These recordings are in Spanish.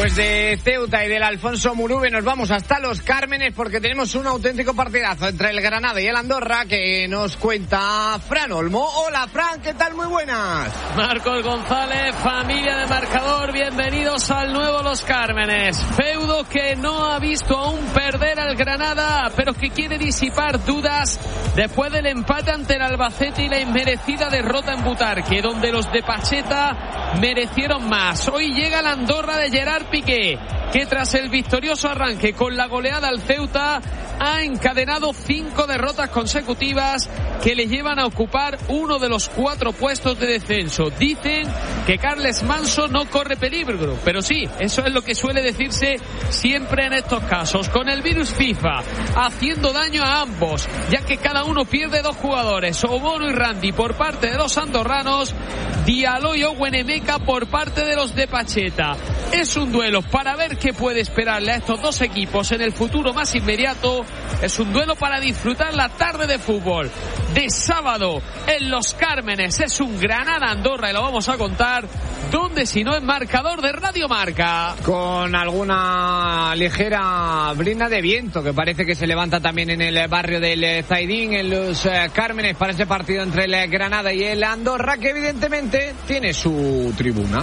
Pues de Ceuta y del Alfonso Murube nos vamos hasta Los Cármenes porque tenemos un auténtico partidazo entre el Granada y el Andorra que nos cuenta Fran Olmo. Hola Fran, ¿qué tal? Muy buenas. Marcos González, familia de marcador, bienvenidos al nuevo Los Cármenes. Feudo que no ha visto aún perder al Granada, pero que quiere disipar dudas después del empate ante el Albacete y la inmerecida derrota en Butarque, donde los de Pacheta merecieron más. Hoy llega la Andorra de Gerard Piqué, que tras el victorioso arranque con la goleada al Ceuta ha encadenado 5 derrotas consecutivas que le llevan a ocupar uno de los 4 puestos de descenso. Dicen que Carles Manso no corre peligro, pero sí, eso es lo que suele decirse siempre en estos casos. Con el virus FIFA haciendo daño a ambos, ya que cada uno pierde 2 jugadores, Obono y Randy por parte de los andorranos, Diallo y Owen Emeka por parte de los de Pacheta. Es un duelo para ver qué puede esperarle a estos dos equipos en el futuro más inmediato. Es un duelo para disfrutar la tarde de fútbol de sábado en Los Cármenes. Es un Granada-Andorra y lo vamos a contar donde si no en marcador de Radio Marca. Con alguna ligera brina de viento que parece que se levanta también en el barrio del Zaidín, en Los Cármenes, para ese partido entre el Granada y el Andorra, que evidentemente tiene su tribuna.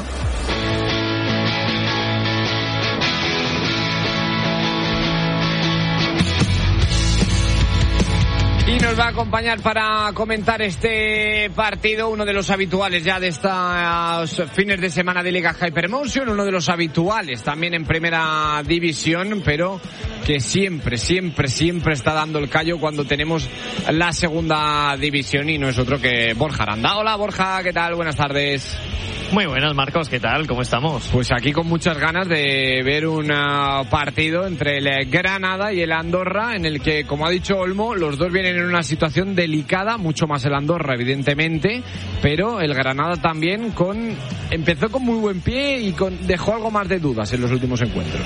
Y nos va a acompañar para comentar este partido uno de los habituales ya de estos fines de semana de Liga Hypermotion, uno de los habituales también en Primera División, pero que siempre está dando el callo cuando tenemos la Segunda División, y no es otro que Borja Aranda. Hola Borja, ¿qué tal? Buenas tardes. Muy buenas, Marcos, ¿qué tal? ¿Cómo estamos? Pues aquí con muchas ganas de ver un partido entre el Granada y el Andorra, en el que, como ha dicho Olmo, los dos vienen en una situación delicada, mucho más el Andorra, evidentemente, pero el Granada también empezó con muy buen pie y dejó algo más de dudas en los últimos encuentros.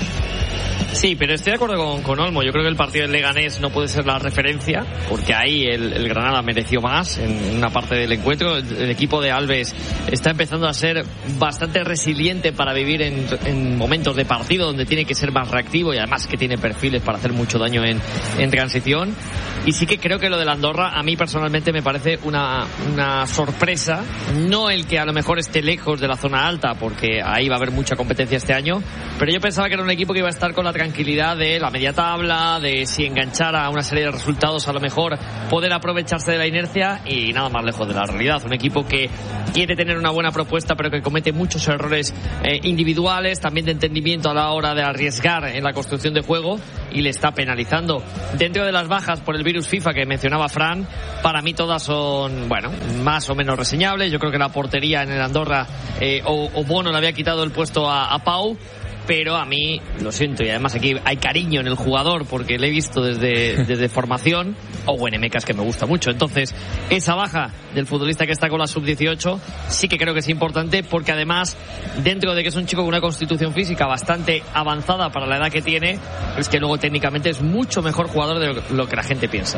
Sí, pero estoy de acuerdo con Olmo. Yo creo que el partido del Leganés no puede ser la referencia, porque ahí el Granada mereció más en una parte del encuentro. El equipo de Alves está empezando a ser bastante resiliente para vivir en momentos de partido donde tiene que ser más reactivo, y además que tiene perfiles para hacer mucho daño en transición. Y sí que creo que lo del Andorra a mí personalmente me parece una sorpresa. No el que a lo mejor esté lejos de la zona alta, porque ahí va a haber mucha competencia este año, pero yo pensaba que era un equipo que iba a estar con la tranquilidad de la media tabla, de si enganchara a una serie de resultados a lo mejor poder aprovecharse de la inercia, y nada más lejos de la realidad. Un equipo que quiere tener una buena propuesta pero que comete muchos errores individuales, también de entendimiento a la hora de arriesgar en la construcción de juego, y le está penalizando. Dentro de las bajas por el virus FIFA que mencionaba Fran, para mí todas son, bueno, más o menos reseñables. Yo creo que la portería en el Andorra, Obono le había quitado el puesto a Pau, pero a mí, lo siento, y además aquí hay cariño en el jugador porque le he visto desde formación, Owen Emeka es que me gusta mucho. Entonces, esa baja del futbolista que está con la sub-18 sí que creo que es importante, porque además, dentro de que es un chico con una constitución física bastante avanzada para la edad que tiene, es que luego técnicamente es mucho mejor jugador de lo que la gente piensa.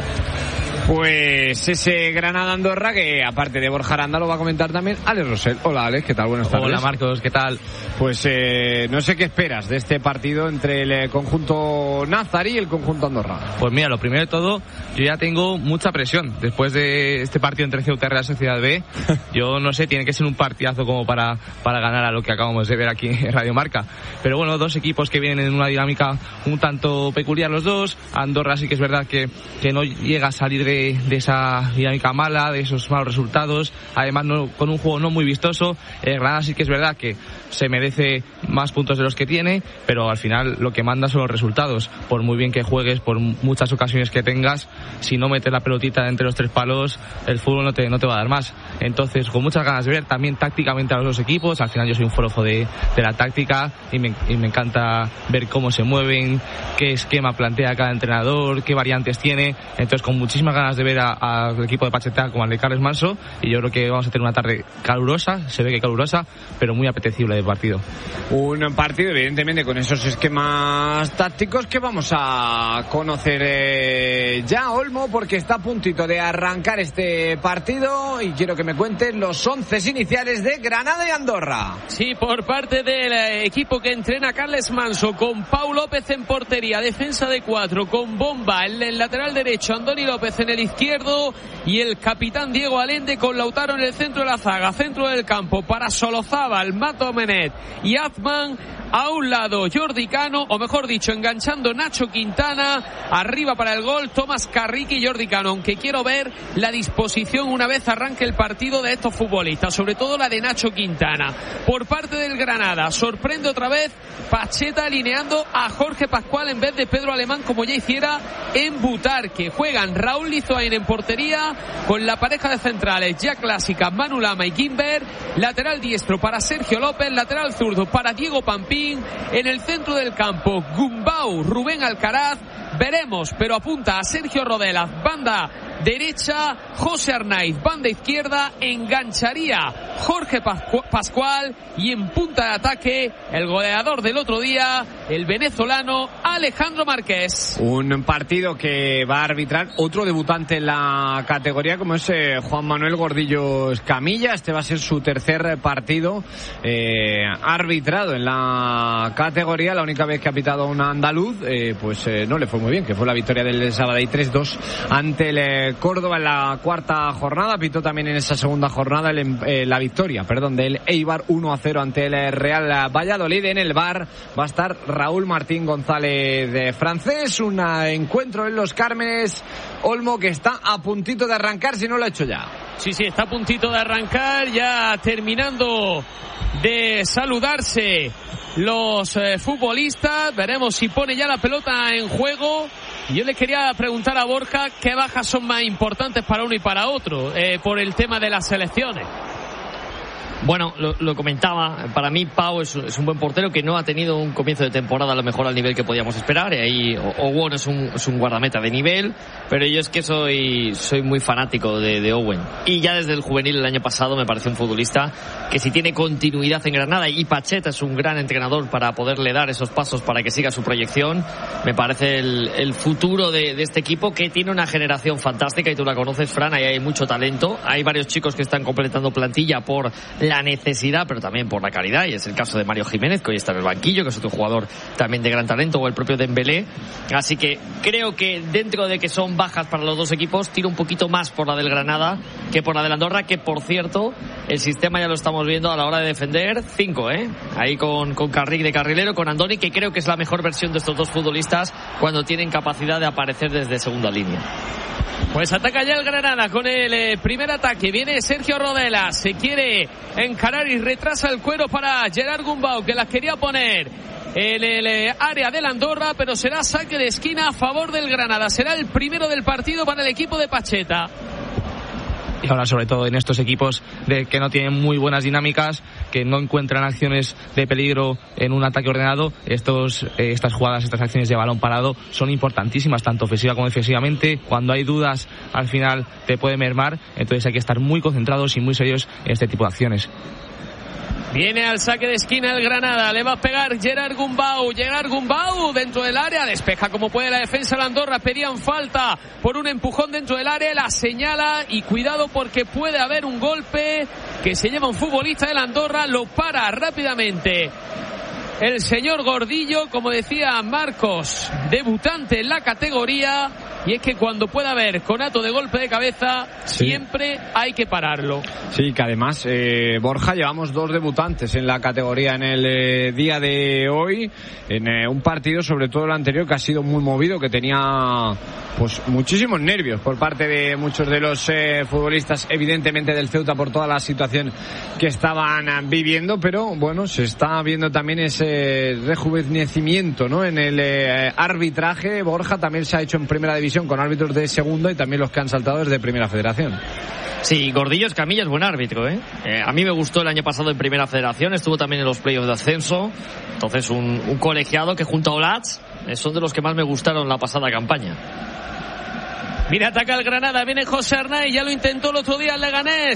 Pues ese Granada-Andorra, que aparte de Borja Aranda lo va a comentar también Alex Rosell. Hola Alex, ¿qué tal? Buenas tardes. Hola Marcos, ¿qué tal? Pues no sé qué esperas de este partido entre el conjunto nazarí y el conjunto andorra. Pues mira, lo primero de todo, yo ya tengo mucha presión después de este partido entre Ceuta y Real Sociedad B. Yo no sé, tiene que ser un partidazo como para ganar a lo que acabamos de ver aquí en Radio Marca. Pero bueno, dos equipos que vienen en una dinámica un tanto peculiar los dos. Andorra sí que es verdad que no llega a salir de esa dinámica mala, de esos malos resultados, además con un juego no muy vistoso. Granada sí que es verdad que se merece más puntos de los que tiene, pero al final lo que manda son los resultados. Por muy bien que juegues, por muchas ocasiones que tengas, si no metes la pelotita entre los 3 palos, el fútbol no te va a dar más. Entonces, con muchas ganas de ver también tácticamente a los dos equipos. Al final yo soy un forofo de la táctica y me encanta ver cómo se mueven, qué esquema plantea cada entrenador, qué variantes tiene. Entonces, con muchísimas ganas de ver al equipo de Pacheta como al de Carles Manso, y yo creo que vamos a tener una tarde calurosa, se ve que calurosa, pero muy apetecible de del partido. Un partido, evidentemente, con esos esquemas tácticos que vamos a conocer ya, Olmo, porque está a puntito de arrancar este partido y quiero que me cuenten los 11 iniciales de Granada y Andorra. Sí, por parte del equipo que entrena Carles Manso, con Pau López en portería, defensa de 4, con Bomba en el lateral derecho, Andoni López en el izquierdo y el capitán Diego Allende con Lautaro en el centro de la zaga, centro del campo para Solozábal, Mato Menet y Azman. A un lado Jordi Cano, o mejor dicho, enganchando Nacho Quintana, arriba para el gol Tomás Carrique y Jordi Cano, aunque quiero ver la disposición una vez arranque el partido de estos futbolistas, sobre todo la de Nacho Quintana. Por parte del Granada, sorprende otra vez Pacheta alineando a Jorge Pascual en vez de Pedro Alemán, como ya hiciera en Butarque. Juegan Raúl Lizoain en portería con la pareja de centrales ya clásica, Manu Lama y Guimber, lateral diestro para Sergio López, lateral zurdo para Diego Pampín. En el centro del campo, Gumbau, Rubén Alcaraz, veremos, pero apunta a Sergio Rodelas, banda derecha, José Arnaiz, banda izquierda, engancharía Jorge Pascual y en punta de ataque el goleador del otro día, el venezolano Alejandro Márquez. Un partido que va a arbitrar otro debutante en la categoría, como es Juan Manuel Gordillo Escamilla. Este va a ser su tercer partido arbitrado en la categoría. La única vez que ha pitado un andaluz pues no le fue muy bien, que fue la victoria del Sabadell 3-2 ante el Córdoba en la cuarta jornada. Pitó también en esa segunda jornada la victoria, del Eibar 1-0 ante el Real Valladolid. En el VAR va a estar Raúl Martín González de francés. Un encuentro en Los Cármenes, Olmo, que está a puntito de arrancar, si no lo ha hecho ya. Sí, está a puntito de arrancar, ya terminando de saludarse los futbolistas. Veremos si pone ya la pelota en juego. Yo le quería preguntar a Borja qué bajas son más importantes para uno y para otro por el tema de las selecciones. Bueno, lo comentaba, para mí Pau es un buen portero que no ha tenido un comienzo de temporada a lo mejor al nivel que podíamos esperar. Ahí Owen es un guardameta de nivel, pero yo es que soy muy fanático de Owen. Y ya desde el juvenil el año pasado me parece un futbolista que si tiene continuidad en Granada, y Pacheta es un gran entrenador para poderle dar esos pasos para que siga su proyección, me parece el futuro de este equipo, que tiene una generación fantástica y tú la conoces, Fran, ahí hay mucho talento. Hay varios chicos que están completando plantilla por la necesidad, pero también por la calidad, y es el caso de Mario Jiménez, que hoy está en el banquillo, que es otro jugador también de gran talento, o el propio Dembélé. Así que creo que dentro de que son bajas para los dos equipos, tiro un poquito más por la del Granada que por la del Andorra, que por cierto, el sistema ya lo estamos viendo a la hora de defender, 5, ahí con Carrick de carrilero, con Andoni, que creo que es la mejor versión de estos dos futbolistas cuando tienen capacidad de aparecer desde segunda línea. Pues ataca ya el Granada con el primer ataque. Viene Sergio Rodelas, se quiere encarar y retrasa el cuero para Gerard Gumbau, que las quería poner en el área del Andorra, pero será saque de esquina a favor del Granada. Será el primero del partido para el equipo de Pacheta. Y ahora, sobre todo en estos equipos que no tienen muy buenas dinámicas, que no encuentran acciones de peligro en un ataque ordenado, estas jugadas, estas acciones de balón parado son importantísimas, tanto ofensiva como defensivamente. Cuando hay dudas, al final te puede mermar, entonces hay que estar muy concentrados y muy serios en este tipo de acciones. Viene al saque de esquina el Granada, le va a pegar Gerard Gumbau dentro del área, despeja como puede la defensa de la Andorra. Pedían falta por un empujón dentro del área, la señala y cuidado porque puede haber un golpe que se lleva un futbolista de la Andorra, lo para rápidamente el señor Gordillo, como decía Marcos, debutante en la categoría, y es que cuando pueda haber conato de golpe de cabeza, siempre hay que pararlo. Sí, que además, Borja, llevamos 2 debutantes en la categoría en el día de hoy, en un partido, sobre todo el anterior, que ha sido muy movido, que tenía pues muchísimos nervios por parte de muchos de los futbolistas, evidentemente del Ceuta, por toda la situación que estaban viviendo, pero bueno, se está viendo también ese rejuvenecimiento, ¿no?, en el arbitraje. Borja, también se ha hecho en primera división con árbitros de segunda y también los que han saltado desde primera federación. Sí, Gordillo Escamilla es buen árbitro, a mí me gustó el año pasado en primera federación, estuvo también en los playoffs de ascenso, entonces un colegiado que junto a Olatz son de los que más me gustaron la pasada campaña. Mira, ataca el Granada, viene José Arnaiz, ya lo intentó el otro día el Leganés.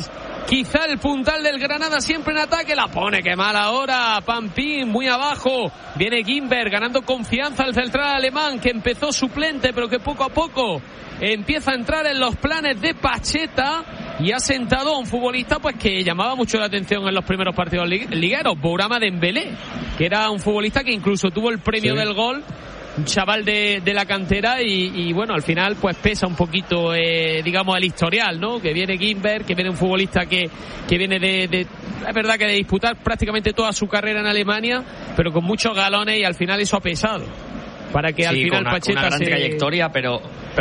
quizá el puntal del Granada siempre en ataque, la pone, qué mal ahora, Pampín, muy abajo, viene Gimber ganando confianza al central alemán, que empezó suplente, pero que poco a poco empieza a entrar en los planes de Pacheta y ha sentado a un futbolista pues que llamaba mucho la atención en los primeros partidos ligueros, Bourama Dembélé, que era un futbolista que incluso tuvo el premio del gol, un chaval de la cantera y bueno, al final pues pesa un poquito digamos el historial, ¿no? Que viene Gimber, que viene un futbolista que viene de es verdad que de disputar prácticamente toda su carrera en Alemania, pero con muchos galones, y al final eso ha pesado para que al final Pacheta una gran trayectoria, pero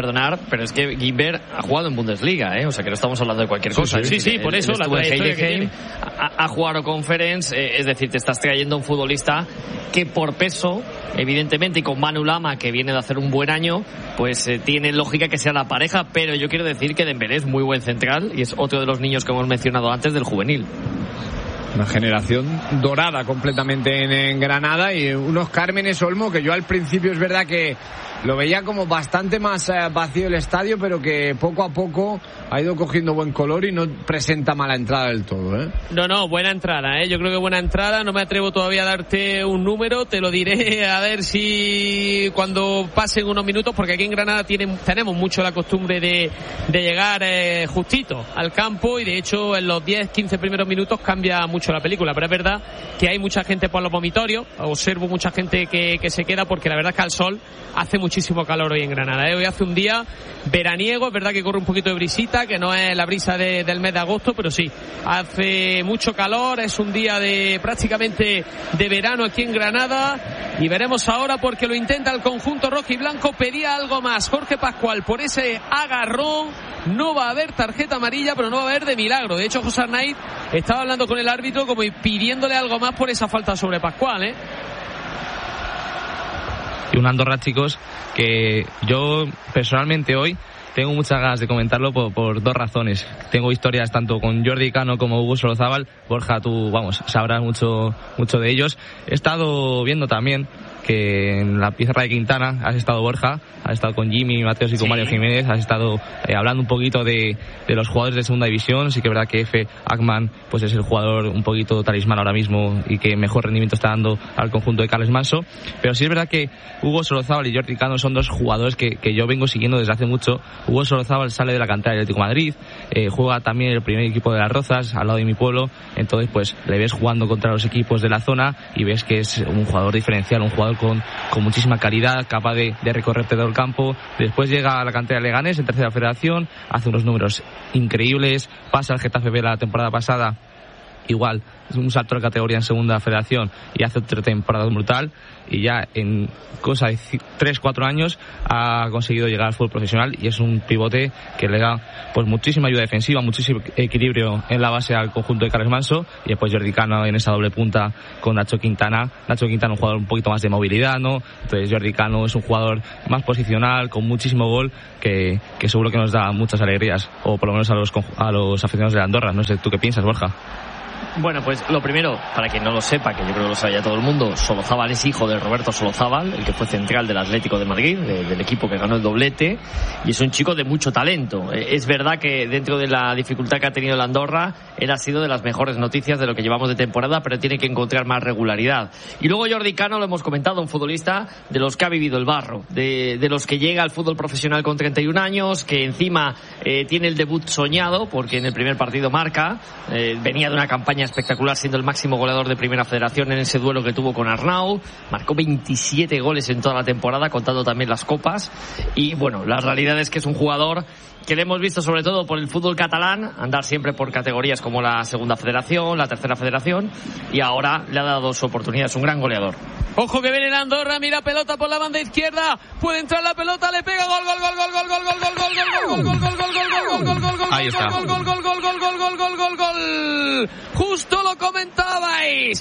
es que Gimber ha jugado en Bundesliga, o sea que no estamos hablando de cualquier cosa. Sí, por eso la trayectoria que tiene. Ha jugado Conference, es decir, te estás trayendo a un futbolista que por peso, evidentemente, y con Manu Lama, que viene de hacer un buen año, pues tiene lógica que sea la pareja, pero yo quiero decir que Dembélé es muy buen central y es otro de los niños que hemos mencionado antes del juvenil. Una generación dorada completamente en Granada, y unos Cármenes Olmo que yo al principio es verdad que lo veía como bastante más vacío el estadio, pero que poco a poco ha ido cogiendo buen color y no presenta mala entrada del todo, No, buena entrada, yo creo que buena entrada. No me atrevo todavía a darte un número, te lo diré a ver si cuando pasen unos minutos, porque aquí en Granada tenemos mucho la costumbre de llegar justito al campo, y de hecho en los 10-15 primeros minutos cambia mucho la película, pero es verdad que hay mucha gente por los vomitorios, observo mucha gente que se queda, porque la verdad es que al sol hace muchísimo calor hoy en Granada, Hoy hace un día veraniego, es verdad que corre un poquito de brisita, que no es la brisa del mes de agosto, pero sí, hace mucho calor, es un día prácticamente de verano aquí en Granada, y veremos ahora, porque lo intenta el conjunto rojo y blanco. Pedía algo más Jorge Pascual por ese agarrón, no va a haber tarjeta amarilla, pero no va a haber de milagro. De hecho, José Arnaiz estaba hablando con el árbitro como pidiéndole algo más por esa falta sobre Pascual, Y un Andorra, chicos, que yo personalmente hoy tengo muchas ganas de comentarlo por dos razones. Tengo historias tanto con Jordi Cano como Hugo Solozábal. Borja, tú, sabrás mucho de ellos. He estado viendo también que en la pizarra de Quintana has estado, Borja, has estado con Jimmy Mateos y con Mario Jiménez, has estado hablando un poquito de los jugadores de segunda división. Sí que es verdad que Efe Ackman pues es el jugador un poquito talismán ahora mismo y que mejor rendimiento está dando al conjunto de Carles Manso, pero sí es verdad que Hugo Solozábal y Jordi Cano son dos jugadores que yo vengo siguiendo desde hace mucho. Hugo Solozábal sale de la cantera del Atlético de Madrid, juega también el primer equipo de Las Rozas, al lado de mi pueblo, entonces pues le ves jugando contra los equipos de la zona y ves que es un jugador diferencial, un jugador con muchísima calidad, capaz de recorrerte todo el campo. Después llega a la cantera de Leganés en tercera federación, hace unos números increíbles, pasa al Getafe B la temporada pasada, igual un salto de categoría en segunda federación y hace otra temporada brutal, y ya en cosa de 3-4 años ha conseguido llegar al fútbol profesional, y es un pivote que le da pues muchísima ayuda defensiva, muchísimo equilibrio en la base al conjunto de Carles Manso. Y después Jordi Cano en esa doble punta con Nacho Quintana, un jugador un poquito más de movilidad, entonces Jordi Cano es un jugador más posicional, con muchísimo gol, que seguro que nos da muchas alegrías, o por lo menos a los aficionados de Andorra. No sé, ¿tú qué piensas, Borja? Bueno, pues lo primero, para quien no lo sepa, que yo creo que lo sabe ya todo el mundo, Solozábal es hijo de Roberto Solozábal, el que fue central del Atlético de Madrid, del equipo que ganó el doblete, y es un chico de mucho talento. Es verdad que dentro de la dificultad que ha tenido el Andorra, él ha sido de las mejores noticias de lo que llevamos de temporada, pero tiene que encontrar más regularidad. Y luego Jordi Cano, lo hemos comentado, un futbolista de los que ha vivido el barro, de los que llega al fútbol profesional con 31 años, que encima tiene el debut soñado, porque en el primer partido marca, venía de una campaña espectacular siendo el máximo goleador de Primera Federación en ese duelo que tuvo con Arnau, marcó 27 goles en toda la temporada, contando también las copas. Y bueno, la realidad es que es un jugador que le hemos visto sobre todo por el fútbol catalán, andar siempre por categorías como la Segunda Federación, la Tercera Federación, y ahora le ha dado su oportunidad, es un gran goleador. Ojo que viene el Andorra, mira pelota por la banda izquierda, puede entrar la pelota, le pega gol, gol, gol, gol, gol, gol, gol, gol, gol, gol, gol, gol, gol, gol, gol, gol, gol, ahí está. Gol, gol, gol, gol, gol, gol, gol, gol, gol, gol. Justo lo comentabais,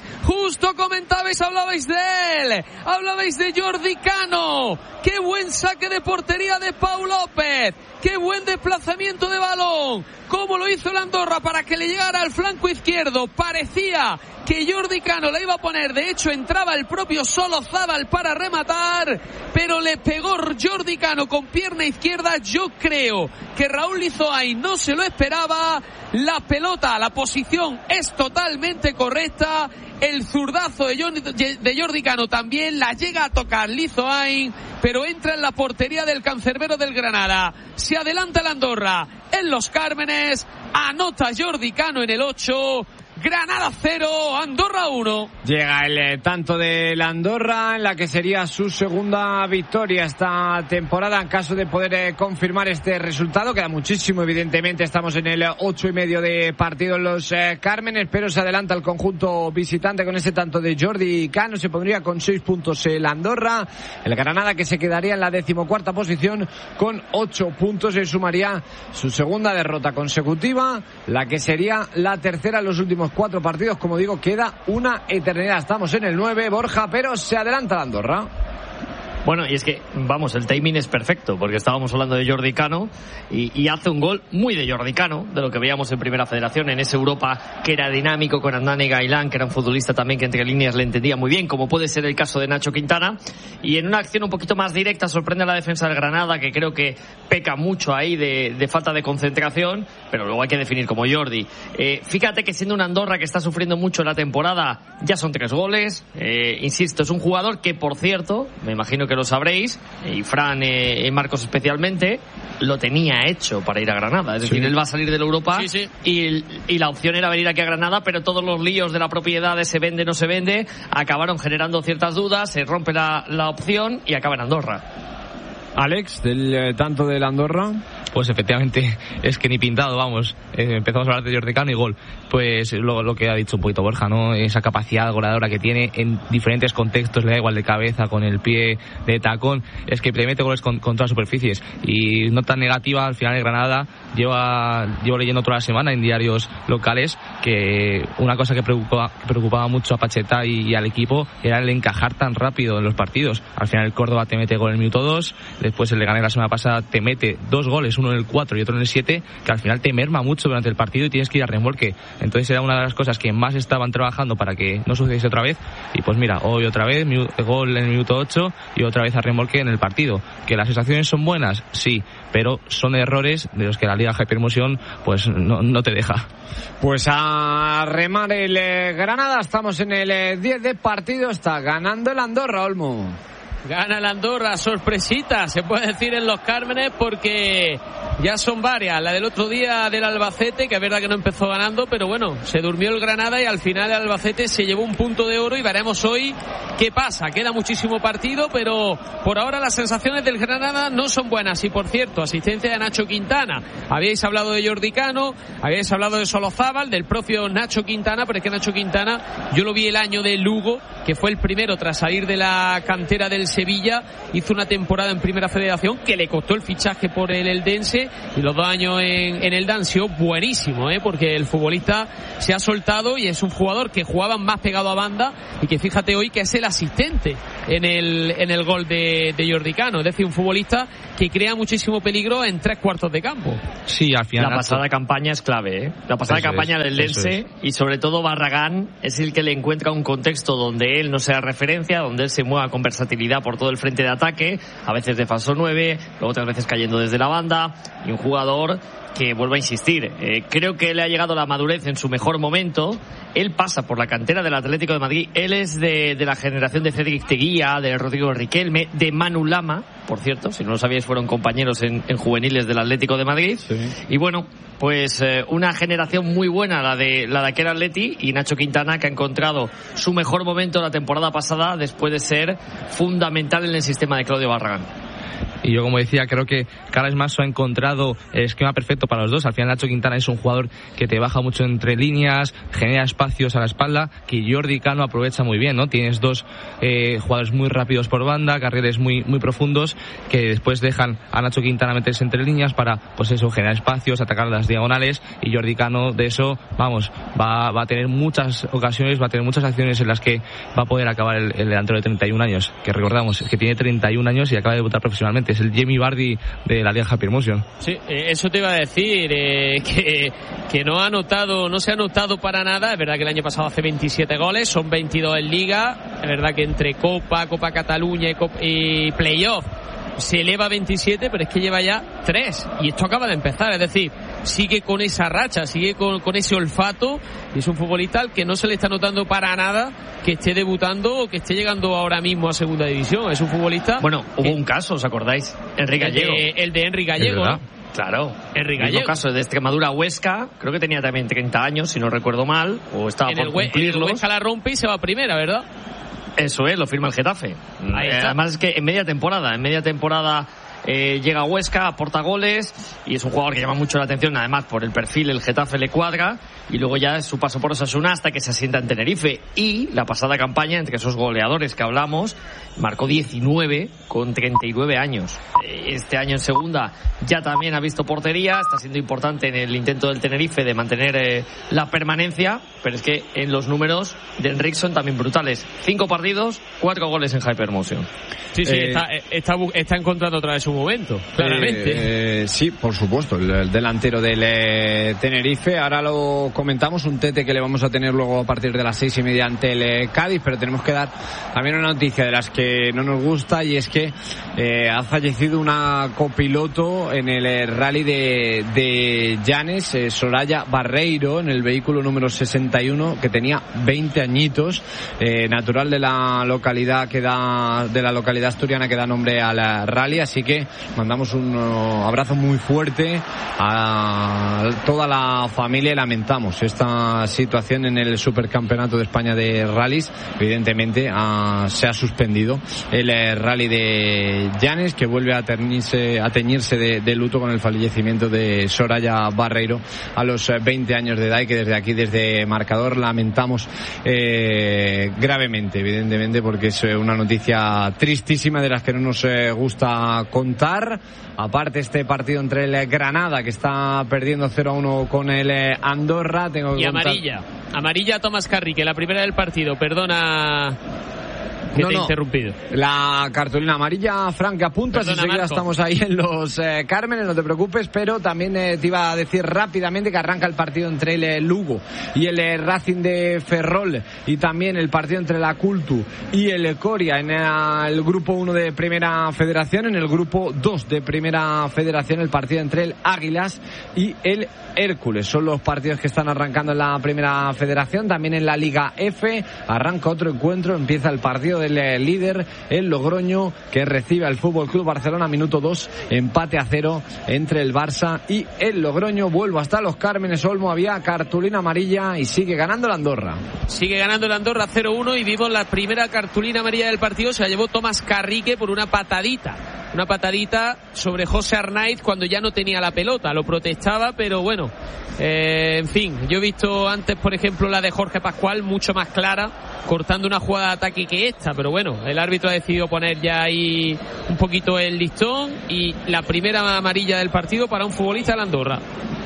hablabais de él, hablabais de Jordi Cano. Qué buen saque de portería de Pau López, qué buen desplazamiento de balón, cómo lo hizo el Andorra para que le llegara al flanco izquierdo. Parecía que Jordi Cano la iba a poner, de hecho entraba el propio Solozábal para rematar, pero le pegó Jordi Cano con pierna izquierda. Yo creo que Raúl Lizoay no se lo esperaba. La pelota, la posición es totalmente correcta. El zurdazo de Jordi Cano también la llega a tocar Lizoain, pero entra en la portería del cancerbero del Granada. Se adelanta el Andorra en Los Cármenes, anota Jordi Cano en el 8. Granada 0, Andorra 1. Llega el tanto de la Andorra en la que sería su segunda victoria esta temporada en caso de poder confirmar este resultado. Queda muchísimo, evidentemente, estamos en el 8,5 de partido en Los Cármenes, pero se adelanta el conjunto visitante con ese tanto de Jordi Cano. Se pondría con 6 puntos el Andorra, el Granada que se quedaría en la 14ª posición con 8 puntos. Se sumaría su segunda derrota consecutiva, la que sería la tercera en los últimos 4 partidos. Como digo, queda una eternidad. Estamos en el 9, Borja, pero se adelanta la Andorra. Bueno, y es que, vamos, el timing es perfecto, porque estábamos hablando de Jordi Cano y hace un gol muy de Jordi Cano, de lo que veíamos en Primera Federación, en ese Europa que era dinámico, con Hernán Gailán, que era un futbolista también que entre líneas le entendía muy bien, como puede ser el caso de Nacho Quintana, y en una acción un poquito más directa sorprende a la defensa del Granada, que creo que peca mucho ahí de falta de concentración, pero luego hay que definir como Jordi. Fíjate que siendo una Andorra que está sufriendo mucho la temporada, ya son 3 goles, insisto, es un jugador que, por cierto, me imagino que lo sabréis, y Fran y Marcos especialmente, lo tenía hecho para ir a Granada. Es decir, él va a salir de la Europa y la opción era venir aquí a Granada, pero todos los líos de la propiedad de se vende, no se vende, acabaron generando ciertas dudas, se rompe la opción y acaba en Andorra. Alex, del tanto de la Andorra. Pues efectivamente, es que ni pintado, vamos. Empezamos a hablar de Jordi Cano y gol. Pues lo que ha dicho un poquito Borja, ¿no? Esa capacidad goleadora que tiene en diferentes contextos, le da igual de cabeza, con el pie, de tacón. Es que le mete goles con todas las superficies. Y no tan negativa, al final el Granada llevo leyendo toda la semana en diarios locales que una cosa que preocupaba mucho a Pacheta y al equipo era el encajar tan rápido en los partidos. Al final el Córdoba te mete gol en el minuto 2, después el Leganés la semana pasada te mete 2 goles, uno en el 4 y otro en el 7, que al final te merma mucho durante el partido y tienes que ir a remolque. Entonces era una de las cosas que más estaban trabajando para que no sucediese otra vez. Y pues mira, hoy otra vez gol en el minuto 8 y otra vez a remolque en el partido. ¿Que las sensaciones son buenas? Sí, pero son errores de los que la Liga Hypermotion pues no te deja. Pues a remar el Granada, estamos en el 10 de partido, está ganando el Andorra, Olmo. Gana el Andorra, sorpresita, se puede decir, en Los Cármenes, porque ya son varias. La del otro día del Albacete, que es verdad que no empezó ganando, pero bueno, se durmió el Granada y al final el Albacete se llevó un punto de oro y veremos hoy qué pasa. Queda muchísimo partido, pero por ahora las sensaciones del Granada no son buenas. Y por cierto, asistencia de Nacho Quintana. Habíais hablado de Jordi Cano, habíais hablado de Solozábal, del propio Nacho Quintana, pero es que Nacho Quintana, yo lo vi el año de Lugo, que fue el primero tras salir de la cantera del Sevilla, hizo una temporada en Primera Federación que le costó el fichaje por el Eldense, y los 2 años en el Dancio, buenísimo, porque el futbolista se ha soltado y es un jugador que jugaba más pegado a banda y que fíjate hoy que es el asistente en el gol de Jordi Cano, es decir, un futbolista que crea muchísimo peligro en 3/4 de campo. Sí, al final la pasada campaña es clave, la pasada campaña del Eldense, y sobre todo Barragán es el que le encuentra un contexto donde él no sea referencia, donde él se mueva con versatilidad por todo el frente de ataque, a veces de falso 9, luego otras veces cayendo desde la banda, y un jugador que, vuelvo a insistir, creo que le ha llegado la madurez en su mejor momento. Él pasa por la cantera del Atlético de Madrid, él es de la generación de Cédric Teguía, de Rodrigo Riquelme, de Manu Lama, por cierto, si no lo sabíais, fueron compañeros en juveniles del Atlético de Madrid, sí. Y bueno, pues una generación muy buena la de aquel Atleti, y Nacho Quintana, que ha encontrado su mejor momento la temporada pasada después de ser fundamental en el sistema de Claudio Barragán. Y yo, como decía, creo que Carles Manso ha encontrado el esquema perfecto para los dos. Al final Nacho Quintana es un jugador que te baja mucho entre líneas, genera espacios a la espalda, que Jordi Cano aprovecha muy bien, ¿no? Tienes 2 jugadores muy rápidos por banda, carriles muy profundos, que después dejan a Nacho Quintana meterse entre líneas para, pues eso, generar espacios, atacar las diagonales, y Jordi Cano de eso, vamos, va a tener muchas ocasiones, va a tener muchas acciones en las que va a poder acabar el delantero de 31 años, que recordamos, que tiene 31 años y acaba de debutar profesionalmente. Es el Jamie Vardy de la Liga Hypermotion. Sí, eso te iba a decir, que no se ha anotado para nada. Es verdad que el año pasado hace 27 goles, son 22 en Liga. Es verdad que entre Copa Cataluña y Playoff se eleva a 27, pero es que lleva ya 3, y esto acaba de empezar. Es decir, sigue con esa racha, sigue con ese olfato, y es un futbolista al que no se le está notando para nada que esté debutando o que esté llegando ahora mismo a segunda división. Es un futbolista... Bueno, hubo un caso, ¿os acordáis? Enrique Gallego. El de Enrique Gallego, ¿no? Claro, Enrique el Gallego. caso de Extremadura Huesca, creo que tenía también 30 años, si no recuerdo mal, o estaba por cumplirlos. En el Huesca la rompe y se va a primera, ¿verdad? Eso es, lo firma el Getafe. Ahí está. Además es que en media temporada llega a Huesca, aporta goles y es un jugador que llama mucho la atención, además por el perfil el Getafe le cuadra, y luego ya es su paso por Osasuna hasta que se asienta en Tenerife. Y la pasada campaña, entre esos goleadores que hablamos, marcó 19 con 39 años. Este año en segunda ya también ha visto portería, está siendo importante en el intento del Tenerife de mantener la permanencia, pero es que en los números de Enric son también brutales. 5 partidos, 4 goles en Hypermotion. Sí, está encontrando otra vez su momento, claramente. Sí, por supuesto, el delantero del Tenerife. Ahora lo comentamos, un tete que le vamos a tener luego a partir de las 6:30 ante el Cádiz, pero tenemos que dar también una noticia de las que no nos gusta, y es que ha fallecido una copiloto en el rally de Llanes, Soraya Barreiro, en el vehículo número 61, que tenía 20 añitos, natural de la localidad asturiana que da nombre al rally. Así que mandamos un abrazo muy fuerte a toda la familia y lamentamos esta situación en el Supercampeonato de España de rallies. Evidentemente se ha suspendido el rally de Llanes, que vuelve a teñirse de luto con el fallecimiento de Soraya Barreiro a los 20 años de edad, y que desde aquí, desde Marcador, lamentamos gravemente, evidentemente, porque es una noticia tristísima de las que no nos gusta contar. Aparte, este partido entre el Granada, que está perdiendo 0-1 con el Andorra, amarilla a Tomás Carrique, la primera del partido. Perdona que te he interrumpido. La cartulina amarilla, Frank, apuntas, enseguida estamos ahí en los Cármenes, no te preocupes, pero también te iba a decir rápidamente que arranca el partido entre el Lugo y el Racing de Ferrol, y también el partido entre la Cultu y el Coria en el grupo 1 de Primera Federación. En el grupo 2 de Primera Federación, el partido entre el Águilas y el Hércules. Son los partidos que están arrancando en la Primera Federación. También en la Liga F arranca otro encuentro, empieza el partido del líder, el Logroño, que recibe al Fútbol Club Barcelona, minuto 2, empate a 0 entre el Barça y el Logroño. Vuelvo hasta los Cármenes, Olmo, había cartulina amarilla y sigue ganando el Andorra. Sigue ganando el Andorra 0-1, y vimos la primera cartulina amarilla del partido, se la llevó Tomás Carrique por una patadita sobre José Arnaiz cuando ya no tenía la pelota, lo protestaba, pero bueno, en fin, yo he visto antes, por ejemplo, la de Jorge Pascual, mucho más clara, cortando una jugada de ataque que esta, pero bueno, el árbitro ha decidido poner ya ahí un poquito el listón, y la primera amarilla del partido para un futbolista de la Andorra.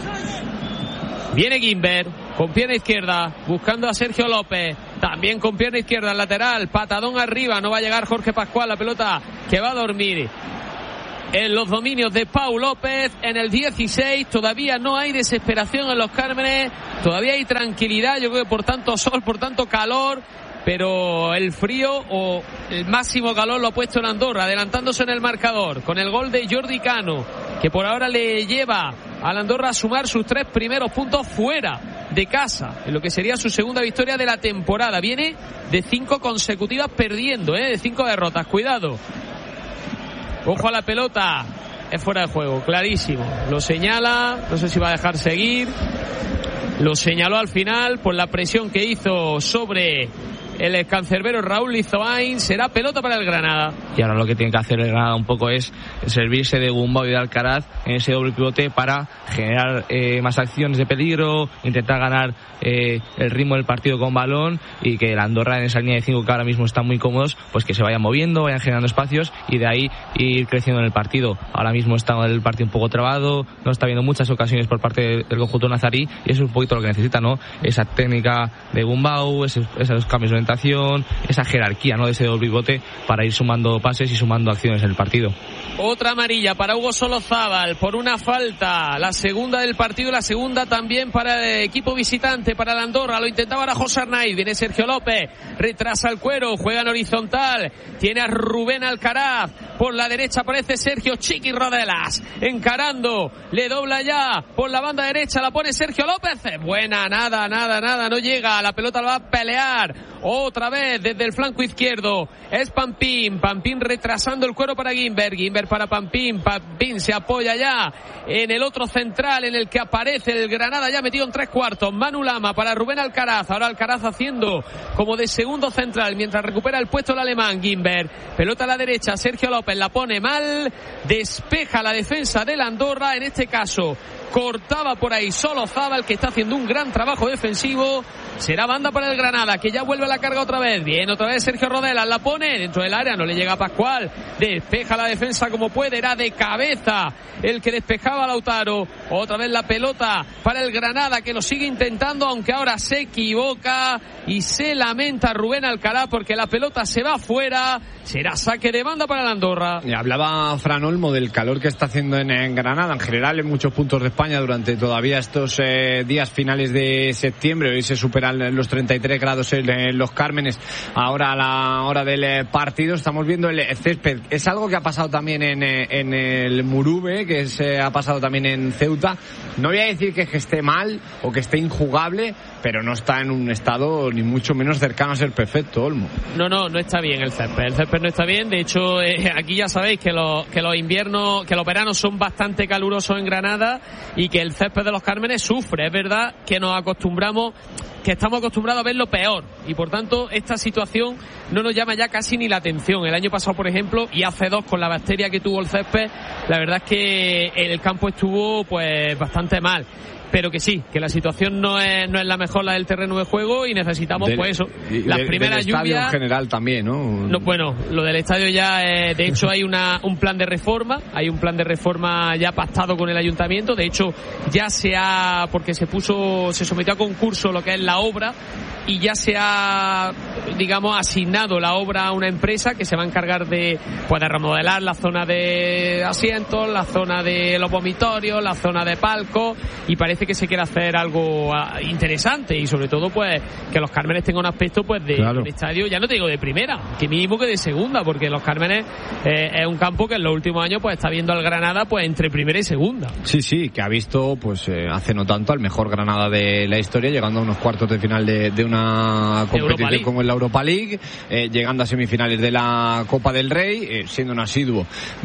Viene Guimber con pierna izquierda, buscando a Sergio López, también con pierna izquierda, al lateral, patadón arriba, no va a llegar Jorge Pascual, la pelota que va a dormir en los dominios de Pau López. En el 16 todavía no hay desesperación en los Cármenes, todavía hay tranquilidad, yo creo que por tanto sol, por tanto calor, pero el frío o el máximo calor lo ha puesto en Andorra, adelantándose en el marcador con el gol de Jordi Cano, que por ahora le lleva al Andorra a sumar sus 3 primeros puntos fuera de casa, en lo que sería su segunda victoria de la temporada. Viene de 5 consecutivas perdiendo, de 5 derrotas. Cuidado, ojo a la pelota, es fuera de juego, clarísimo, lo señala, no sé si va a dejar seguir, lo señaló al final por la presión que hizo sobre el cancerbero Raúl Lizoain. Será pelota para el Granada. Y ahora lo que tiene que hacer el Granada un poco es servirse de Gumbau y de Alcaraz en ese doble pivote para generar más acciones de peligro, intentar ganar el ritmo del partido con balón, y que el Andorra, en esa línea de 5 que ahora mismo están muy cómodos, pues que se vayan moviendo, vayan generando espacios, y de ahí ir creciendo en el partido. Ahora mismo está el partido un poco trabado, no está habiendo muchas ocasiones por parte del conjunto nazarí, y eso es un poquito lo que necesita, ¿no? Esa técnica de Gumbau, esos cambios de orientación, esa jerarquía, ¿no?, de ese doble pivote para ir sumando pases y sumando acciones en el partido. Otra amarilla para Hugo Solozábal por una falta, la segunda del partido, la segunda también para el equipo visitante, para el Andorra. Lo intentaba ahora José Arnaiz, viene Sergio López, retrasa el cuero, juega en horizontal, tiene a Rubén Alcaraz, por la derecha aparece Sergio Chiqui Rodelas, encarando, le dobla ya por la banda derecha, la pone Sergio López, buena, nada, no llega, la pelota la va a pelear, otra vez desde el flanco izquierdo, es Pampín retrasando el cuero para Guimber para Pampín se apoya ya en el otro central en el que aparece el Granada ya metido en 3/4, Manu Lama para Rubén Alcaraz, ahora Alcaraz haciendo como de segundo central mientras recupera el puesto el alemán Guimber, pelota a la derecha, Sergio López la pone mal, despeja la defensa del Andorra, en este caso cortaba por ahí Solozábal, que está haciendo un gran trabajo defensivo. Será banda para el Granada, que ya vuelve a la carga otra vez. Bien, otra vez Sergio Rodelas, la pone dentro del área, no le llega a Pascual, despeja la defensa como puede, era de cabeza el que despejaba a Lautaro. Otra vez la pelota para el Granada, que lo sigue intentando, aunque ahora se equivoca y se lamenta Rubén Alcaraz porque la pelota se va fuera. Será saque de banda para el Andorra. Y hablaba Fran Olmo del calor que está haciendo en Granada, en general en muchos puntos de España durante todavía estos días finales de septiembre. Hoy se superan los 33 grados en Los Cármenes. Ahora a la hora del partido estamos viendo el césped. Es algo que ha pasado también en el Murube, que ha pasado también en Ceuta. No voy a decir que esté mal o que esté injugable, pero no está en un estado ni mucho menos cercano a ser perfecto, Olmo. No está bien el césped. El césped no está bien. De hecho, aquí ya sabéis que los inviernos, que los veranos son bastante calurosos en Granada y que el césped de Los Cármenes sufre. Es verdad que estamos acostumbrados a ver lo peor y por tanto esta situación no nos llama ya casi ni la atención. El año pasado, por ejemplo, y hace 2 con la bacteria que tuvo el césped, la verdad es que el campo estuvo pues bastante mal. Pero que sí, que la situación no es la mejor, la del terreno de juego, y necesitamos pues eso, las primeras lluvias. Del estadio en general también, ¿no? Bueno, lo del estadio ya, de hecho hay un plan de reforma, ya pactado con el ayuntamiento. De hecho ya porque se sometió a concurso lo que es la obra, y ya se ha, digamos, asignado la obra a una empresa que se va a encargar de remodelar la zona de asientos, la zona de los vomitorios, la zona de palcos, y parece que se quiere hacer algo interesante, y sobre todo pues que Los Cármenes tenga un aspecto pues de un estadio, ya no te digo de primera, que mínimo que de segunda, porque Los Cármenes es un campo que en los últimos años pues está viendo al Granada pues entre primera y segunda. Sí, que ha visto pues hace no tanto al mejor Granada de la historia, llegando a unos cuartos de final de una competición como es la Europa League, llegando a semifinales de la Copa del Rey, siendo un asiduo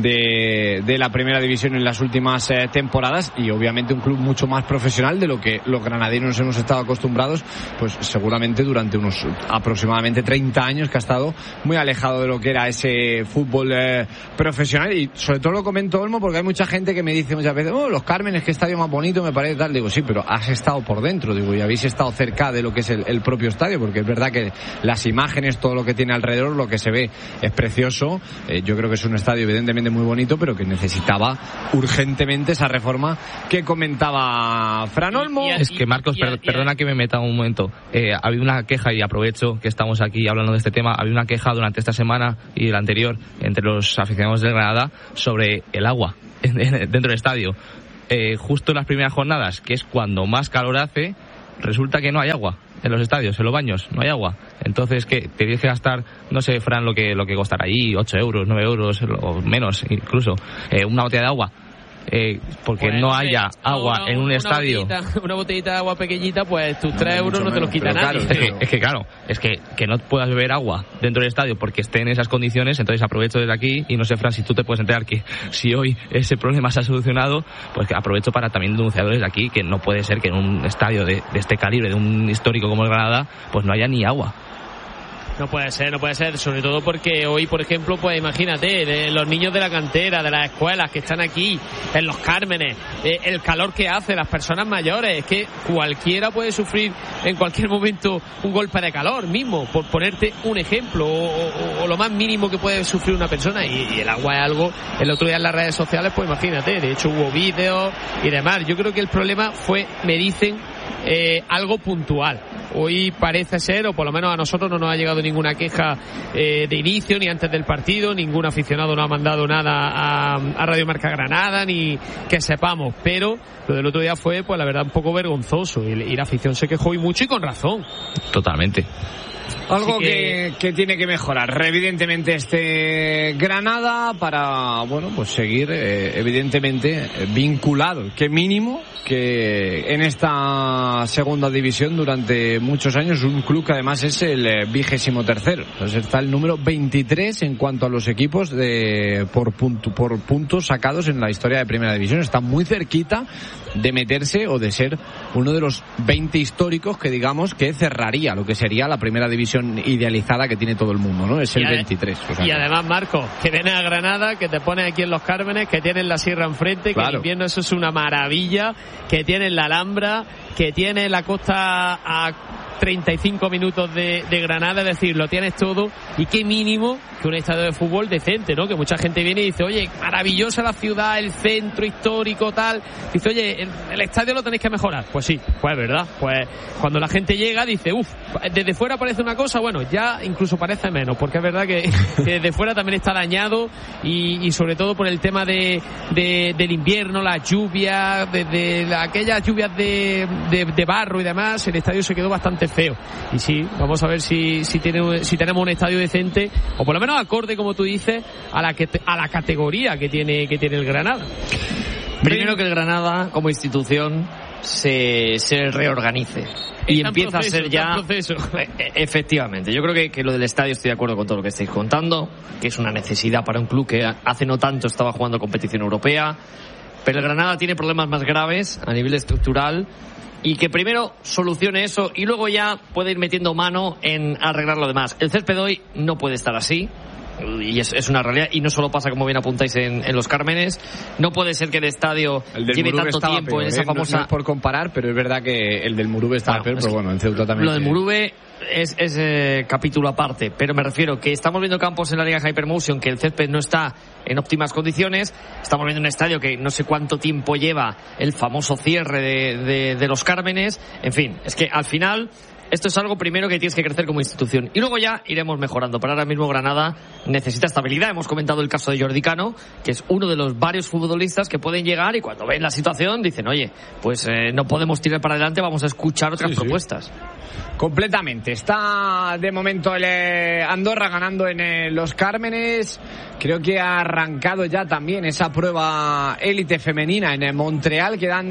de la primera división en las últimas temporadas, y obviamente un club mucho más profesional de lo que los granadinos hemos estado acostumbrados, pues seguramente durante unos aproximadamente 30 años, que ha estado muy alejado de lo que era ese fútbol profesional. Y sobre todo lo comento, Olmo, porque hay mucha gente que me dice muchas veces, Los Cármenes, qué estadio más bonito me parece tal. Digo, sí, pero has estado por dentro, y habéis estado cerca de lo que es el propio estadio, porque es verdad que las imágenes, todo lo que tiene alrededor, lo que se ve es precioso. Yo creo que es un estadio evidentemente muy bonito, pero que necesitaba urgentemente esa reforma que comentaba Fran Olmo. Es que, Marcos, perdona que me meta un momento. Ha habido una queja, y aprovecho que estamos aquí hablando de este tema, ha habido una queja durante esta semana y la anterior entre los aficionados del Granada sobre el agua dentro del estadio. Justo en las primeras jornadas, que es cuando más calor hace, resulta que no hay agua en los estadios, en los baños, no hay agua. Entonces, ¿qué? Te tienes que gastar, no sé, Fran, lo que costará ahí, 8 euros, 9 euros, o menos incluso, una botella de agua. Porque pues, no haya agua en un estadio. Una botellita de agua pequeñita, pues tus 3 euros no te los quita nadie. Claro, es que no puedas beber agua dentro del estadio porque esté en esas condiciones. Entonces aprovecho desde aquí, y no sé, Fran, si tú te puedes enterar que si hoy ese problema se ha solucionado, pues que aprovecho para también denunciar desde aquí que no puede ser que en un estadio de este calibre, de un histórico como el Granada, pues no haya ni agua. No puede ser, sobre todo porque hoy, por ejemplo, pues imagínate, de los niños de la cantera, de las escuelas que están aquí, en Los Cármenes, el calor que hace, las personas mayores, es que cualquiera puede sufrir en cualquier momento un golpe de calor mismo, por ponerte un ejemplo, o lo más mínimo que puede sufrir una persona, y el agua es algo, el otro día en las redes sociales, pues imagínate, de hecho hubo vídeos y demás. Yo creo que el problema fue, me dicen, algo puntual. hoy parece ser, o por lo menos a nosotros no nos ha llegado ninguna queja de inicio, ni antes del partido, ningún aficionado nos ha mandado nada a Radio Marca Granada, ni que sepamos, pero lo del otro día fue, pues la verdad, un poco vergonzoso, y la afición se quejó y mucho, y con razón. Totalmente. Algo que tiene que mejorar, evidentemente, este Granada para, bueno, pues seguir, evidentemente, vinculado, que mínimo, que en esta segunda división durante muchos años, un club que además es el 23º. Entonces está el número 23 en cuanto a los equipos por puntos sacados en la historia de Primera División. Está muy cerquita de meterse o de ser uno de los 20 históricos que digamos que cerraría lo que sería la Primera División idealizada que tiene todo el mundo, ¿no? Es el 23. O sea, y además, Marco, que vienes a Granada, que te pones aquí en Los Cármenes, que tienes la sierra enfrente, claro, que en invierno eso es una maravilla, que tienes la Alhambra, que tienes la costa a 35 minutos de Granada, es decir, lo tienes todo, y qué mínimo que un estadio de fútbol decente, ¿no? Que mucha gente viene y dice, oye, maravillosa la ciudad, el centro histórico, tal, dice, oye, el estadio lo tenéis que mejorar. Pues sí, pues verdad, pues cuando la gente llega dice, desde fuera parece una cosa, bueno, ya incluso parece menos, porque es verdad que desde fuera también está dañado, y sobre todo por el tema del invierno, las lluvias, aquellas lluvias de barro y demás, el estadio se quedó bastante feo. Y sí, vamos a ver si tenemos un estadio decente, o por lo menos acorde, como tú dices, a la categoría que tiene el Granada. Primero que el Granada, como institución, se reorganice y empieza a ser ya efectivamente. Yo creo que lo del estadio, estoy de acuerdo con todo lo que estáis contando, que es una necesidad para un club que hace no tanto estaba jugando competición europea, pero el Granada tiene problemas más graves a nivel estructural, y que primero solucione eso y luego ya puede ir metiendo mano en arreglar lo demás. El césped hoy no puede estar así, y es una realidad, y no solo pasa, como bien apuntáis, en Los Cármenes. No puede ser que el estadio lleve tanto tiempo peor, en esa famosa... No es por comparar, pero es verdad que el del Murube estaba peor, pero bueno, en Ceuta también... Lo del Murube es capítulo aparte, pero me refiero que estamos viendo campos en la Liga Hypermotion que el césped no está en óptimas condiciones. Estamos viendo un estadio que no sé cuánto tiempo lleva el famoso cierre de Los Cármenes. En fin, es que al final esto es algo primero que tienes que crecer como institución, y luego ya iremos mejorando. Pero ahora mismo Granada necesita estabilidad. Hemos comentado el caso de Jordi Cano, que es uno de los varios futbolistas que pueden llegar y cuando ven la situación dicen, oye, pues no podemos tirar para adelante, vamos a escuchar otras propuestas. Completamente. Está de momento el Andorra ganando en Los Cármenes. Creo que ha arrancado ya también esa prueba élite femenina en Montreal. Quedan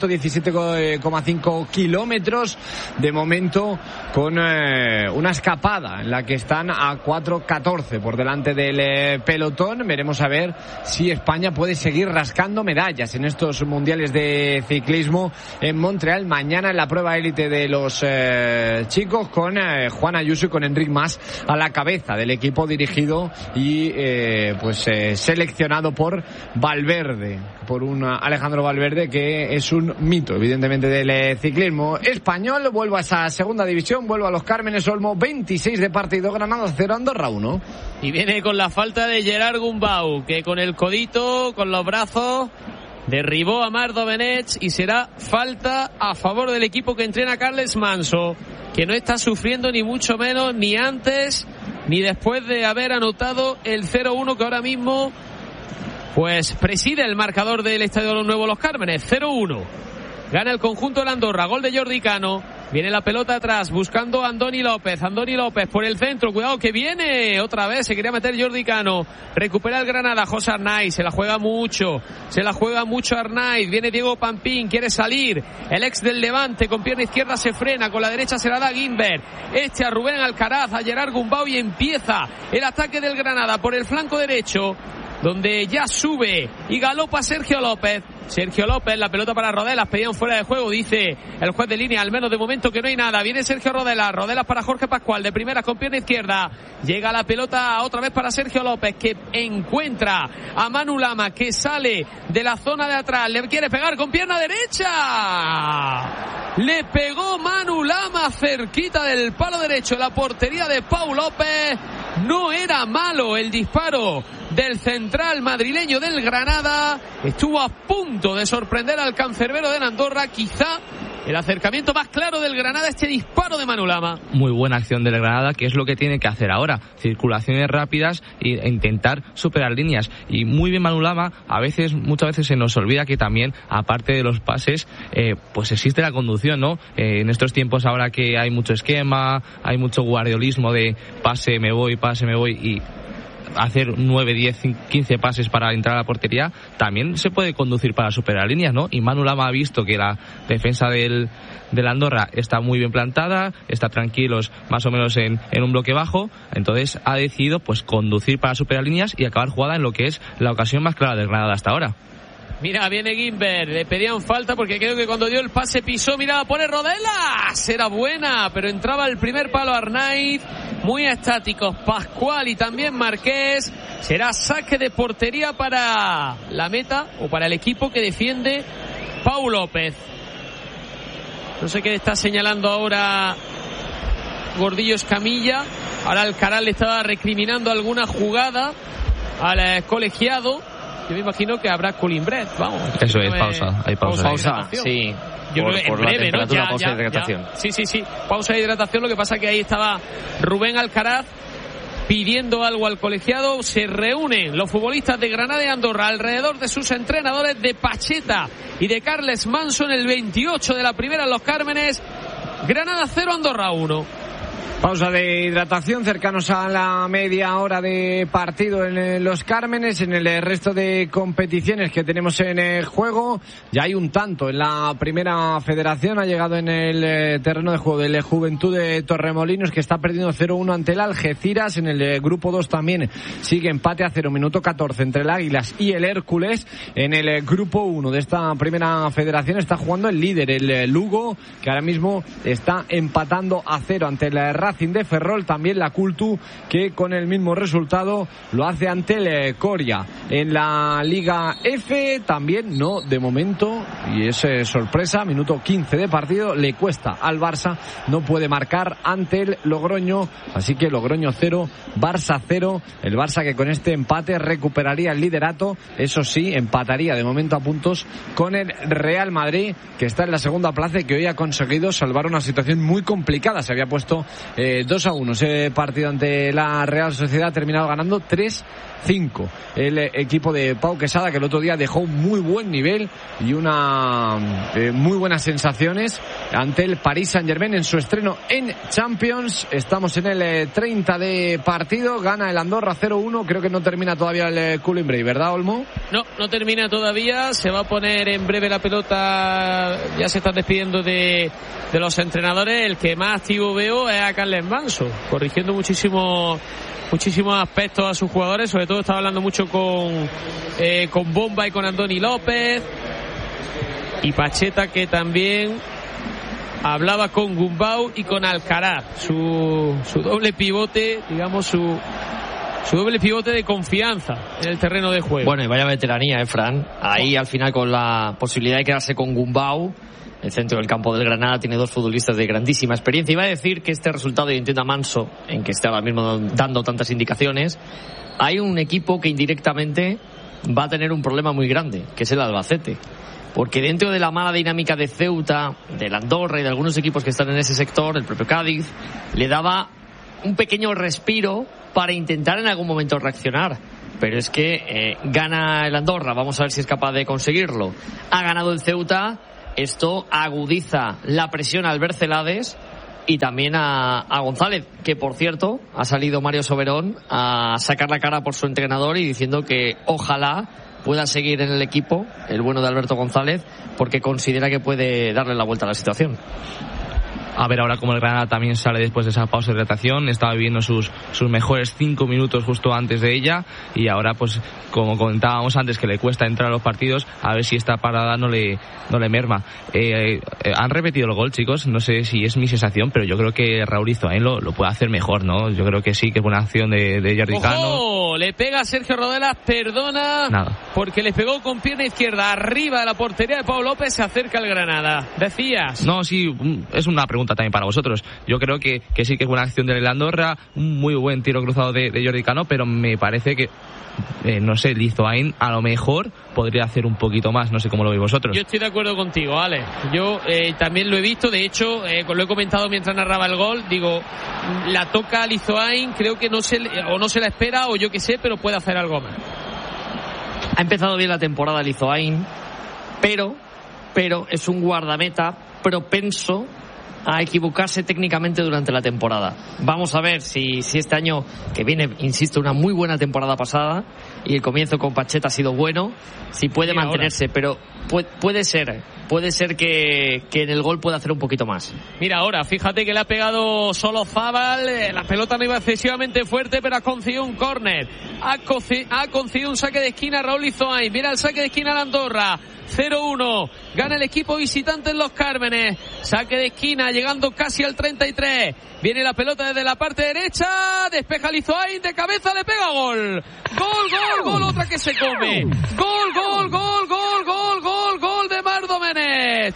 117,5 kilómetros de momento, con una escapada en la que están a 4:14 por delante del pelotón. Veremos a ver si España puede seguir rascando medallas en estos mundiales de ciclismo en Montreal. Mañana en la prueba élite de los chicos, con Juan Ayuso y con Enric Mas a la cabeza del equipo dirigido y seleccionado por Valverde, por un Alejandro Valverde que es un mito evidentemente del ciclismo español. Vuelvo a esa segunda división, vuelvo a Los Cármenes. Olmo, 26 de partido, Granada 0, Andorra 1. Y viene con la falta de Gerard Gumbau, que con el codito, con los brazos, derribó a Marc Domenech, y será falta a favor del equipo que entrena Carles Manso, que no está sufriendo ni mucho menos, ni antes ni después de haber anotado el 0-1 que ahora mismo pues preside el marcador del Estadio de los Nuevos Los Cármenes. 0-1 gana el conjunto de Andorra, gol de Jordi Cano. Viene la pelota atrás, buscando a Andoni López por el centro, cuidado que viene otra vez, se quería meter Jordi Cano, recupera el Granada, José Arnaiz, se la juega mucho Arnaiz, viene Diego Pampín, quiere salir, el ex del Levante con pierna izquierda se frena, con la derecha se la da Guimbert, a Rubén Alcaraz, a Gerard Gumbau, y empieza el ataque del Granada por el flanco derecho, donde ya sube y galopa Sergio López, la pelota para Rodelas, pedían fuera de juego, dice el juez de línea, al menos de momento que no hay nada. Viene Sergio Rodelas para Jorge Pascual, de primeras con pierna izquierda, llega la pelota otra vez para Sergio López, que encuentra a Manu Lama, que sale de la zona de atrás, le quiere pegar con pierna derecha, le pegó Manu Lama cerquita del palo derecho, la portería de Pau López. No era malo el disparo del central madrileño del Granada, estuvo a punto de sorprender al cancerbero de Andorra, quizá el acercamiento más claro del Granada, este disparo de Manu Lama. Muy buena acción del Granada, que es lo que tiene que hacer ahora, circulaciones rápidas e intentar superar líneas. Y muy bien Manu Lama. Muchas veces se nos olvida que también, aparte de los pases, pues existe la conducción, ¿no? En estos tiempos ahora que hay mucho esquema, hay mucho guardiolismo de pase, me voy, y hacer 9, 10, 15 pases para entrar a la portería, también se puede conducir para superar líneas, ¿no? Y Manu Lama ha visto que la defensa del Andorra está muy bien plantada, está tranquilos más o menos en un bloque bajo, entonces ha decidido pues conducir para superar líneas y acabar jugada en lo que es la ocasión más clara del Granada hasta ahora. Mira, viene Guimber, le pedían falta porque creo que cuando dio el pase pisó, mira, pone Rodelas, era buena, pero entraba el primer palo Arnaiz, muy estáticos Pascual y también Marqués. Será saque de portería para la meta o para el equipo que defiende Pau López. No sé qué está señalando ahora Gordillo Escamilla. Ahora Alcaraz le estaba recriminando alguna jugada al colegiado. Yo me imagino que habrá Culimbret, vamos. Eso es, pausa, hay pausa. Pausa, sí. Yo creo que en breve, ¿no? Pausa de hidratación. Sí. Pausa de hidratación. Lo que pasa que ahí estaba Rubén Alcaraz pidiendo algo al colegiado. Se reúnen los futbolistas de Granada y Andorra alrededor de sus entrenadores, de Pacheta y de Carles Manso, en el 28 de la primera en Los Cármenes. Granada 0, Andorra 1. Pausa de hidratación, cercanos a la media hora de partido en Los Cármenes. En el resto de competiciones que tenemos en el juego, ya hay un tanto en la primera federación. Ha llegado en el terreno de juego del Juventud de Torremolinos, que está perdiendo 0-1 ante el Algeciras. En el grupo 2 también sigue empate a 0, minuto 14 entre el Águilas y el Hércules. En el grupo 1 de esta primera federación está jugando el líder, el Lugo, que ahora mismo está empatando a 0 ante el Racing de Ferrol. También la Cultu, que con el mismo resultado lo hace ante el Coria. En la Liga F también no, de momento, y es sorpresa, minuto 15 de partido, le cuesta al Barça, no puede marcar ante el Logroño, así que Logroño 0, Barça 0. El Barça, que con este empate recuperaría el liderato, eso sí, empataría de momento a puntos con el Real Madrid, que está en la segunda plaza y que hoy ha conseguido salvar una situación muy complicada. Se había puesto 2-1 ese partido ante la Real Sociedad, ha terminado ganando 3-5 el equipo de Pau Quesada, que el otro día dejó un muy buen nivel y muy buenas sensaciones ante el Paris Saint-Germain en su estreno en Champions. Estamos en el 30 de partido, gana el Andorra 0-1, creo que no termina todavía el Culimbray, ¿verdad, Olmo? No termina todavía, se va a poner en breve la pelota, ya se están despidiendo de los entrenadores. El que más activo veo es a Carles Manso, corrigiendo muchísimos aspectos a sus jugadores, sobre todo estaba hablando mucho con Bomba y con Andoni López, y Pacheta, que también hablaba con Gumbau y con Alcaraz, su doble pivote, digamos, su doble pivote de confianza en el terreno de juego. Bueno, y vaya veteranía, Fran. Ahí al final, con la posibilidad de quedarse con Gumbau, el centro del campo del Granada tiene dos futbolistas de grandísima experiencia. Iba a decir que este resultado, y entiendo a Manso, en que está ahora mismo dando tantas indicaciones, hay un equipo que indirectamente va a tener un problema muy grande, que es el Albacete. Porque dentro de la mala dinámica de Ceuta, del Andorra y de algunos equipos que están en ese sector, el propio Cádiz, le daba un pequeño respiro para intentar en algún momento reaccionar. Pero es que gana el Andorra, vamos a ver si es capaz de conseguirlo. Ha ganado el Ceuta. Esto agudiza la presión al Bercelades y también a González, que por cierto ha salido Mario Soberón a sacar la cara por su entrenador y diciendo que ojalá pueda seguir en el equipo, el bueno de Alberto González, porque considera que puede darle la vuelta a la situación. A ver ahora cómo el Granada también sale después de esa pausa de hidratación. Estaba viviendo sus mejores 5 minutos justo antes de ella, y ahora, pues como comentábamos antes, que le cuesta entrar a los partidos, a ver si esta parada no le merma. Han repetido el gol, chicos, no sé si es mi sensación, pero yo creo que Raúl Izoain lo puede hacer mejor, ¿no? Yo creo que sí, que es buena acción de Jordi Cano. ¡Ojo! Le pega a Sergio Rodelas, perdona. Nada. porque le pegó con pierna izquierda arriba de la portería de Pau López. Se acerca el Granada. Decías. No, sí, es una pregunta también para vosotros. Yo creo que sí que es buena acción de Andorra, un muy buen tiro cruzado de Jordi Cano, pero me parece que no sé, Lizoain a lo mejor podría hacer un poquito más, no sé cómo lo veis vosotros. Yo estoy de acuerdo contigo, Ale. Yo también lo he visto, de hecho, lo he comentado mientras narraba el gol, digo, la toca Lizoain, creo que no se la espera, o yo qué sé, pero puede hacer algo más. Ha empezado bien la temporada Lizoain, pero es un guardameta propenso a equivocarse técnicamente durante la temporada. Vamos a ver si este año que viene, insisto, una muy buena temporada pasada, y el comienzo con Pacheta ha sido bueno, si puede mantenerse, pero puede ser que en el gol pueda hacer un poquito más. Mira ahora, fíjate que le ha pegado Solozábal, la pelota no iba excesivamente fuerte, pero ha conseguido un córner, ha conseguido un saque de esquina Raúl Lizoain. Mira el saque de esquina de Andorra, 0-1, gana el equipo visitante en Los Cármenes, saque de esquina llegando casi al 33, viene la pelota desde la parte derecha, despeja Lizoain de cabeza, le pega gol, gol, otra que se come, gol de Marc Domenech,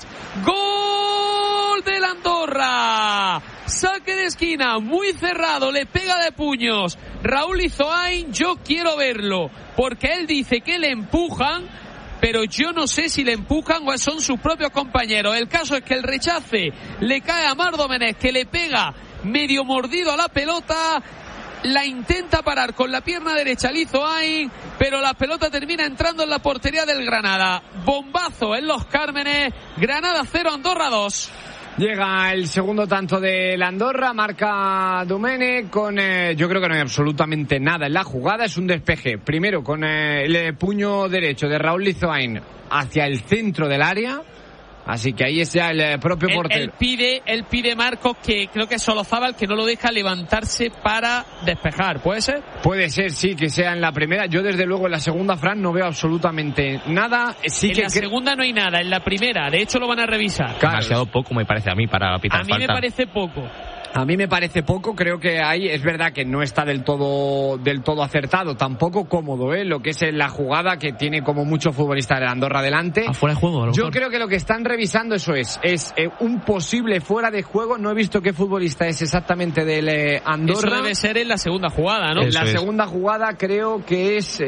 gol del Andorra, saque de esquina muy cerrado, le pega de puños Raúl Lizoain. Yo quiero verlo porque él dice que le empujan, pero yo no sé si le empujan o son sus propios compañeros. El caso es que el rechace le cae a Marc Domenech, que le pega medio mordido a la pelota, la intenta parar con la pierna derecha Lizoain, pero la pelota termina entrando en la portería del Granada. Bombazo en Los Cármenes, Granada 0, Andorra 2. Llega el segundo tanto de la Andorra, marca Domenech con, yo creo que no hay absolutamente nada en la jugada, es un despeje, primero con el puño derecho de Raúl Lizoain hacia el centro del área, así que ahí es ya el propio portero. Él pide Marcos, que creo que es Solozábal, que no lo deja levantarse para despejar, ¿puede ser? Puede ser, sí, que sea en la primera. Yo desde luego en la segunda, Fran, no veo absolutamente nada. Sí, en la segunda no hay nada, en la primera, de hecho lo van a revisar. Claro. Demasiado poco me parece a mí para pitar falta. A mí me parece poco. A mí me parece poco, creo que ahí es verdad que no está del todo acertado, tampoco cómodo, lo que es la jugada, que tiene como muchos futbolistas de Andorra delante. Fuera de juego, a lo mejor. Yo creo que lo que están revisando es un posible fuera de juego. No he visto qué futbolista es exactamente del Andorra. Eso debe ser en la segunda jugada, ¿no? En la segunda jugada creo que es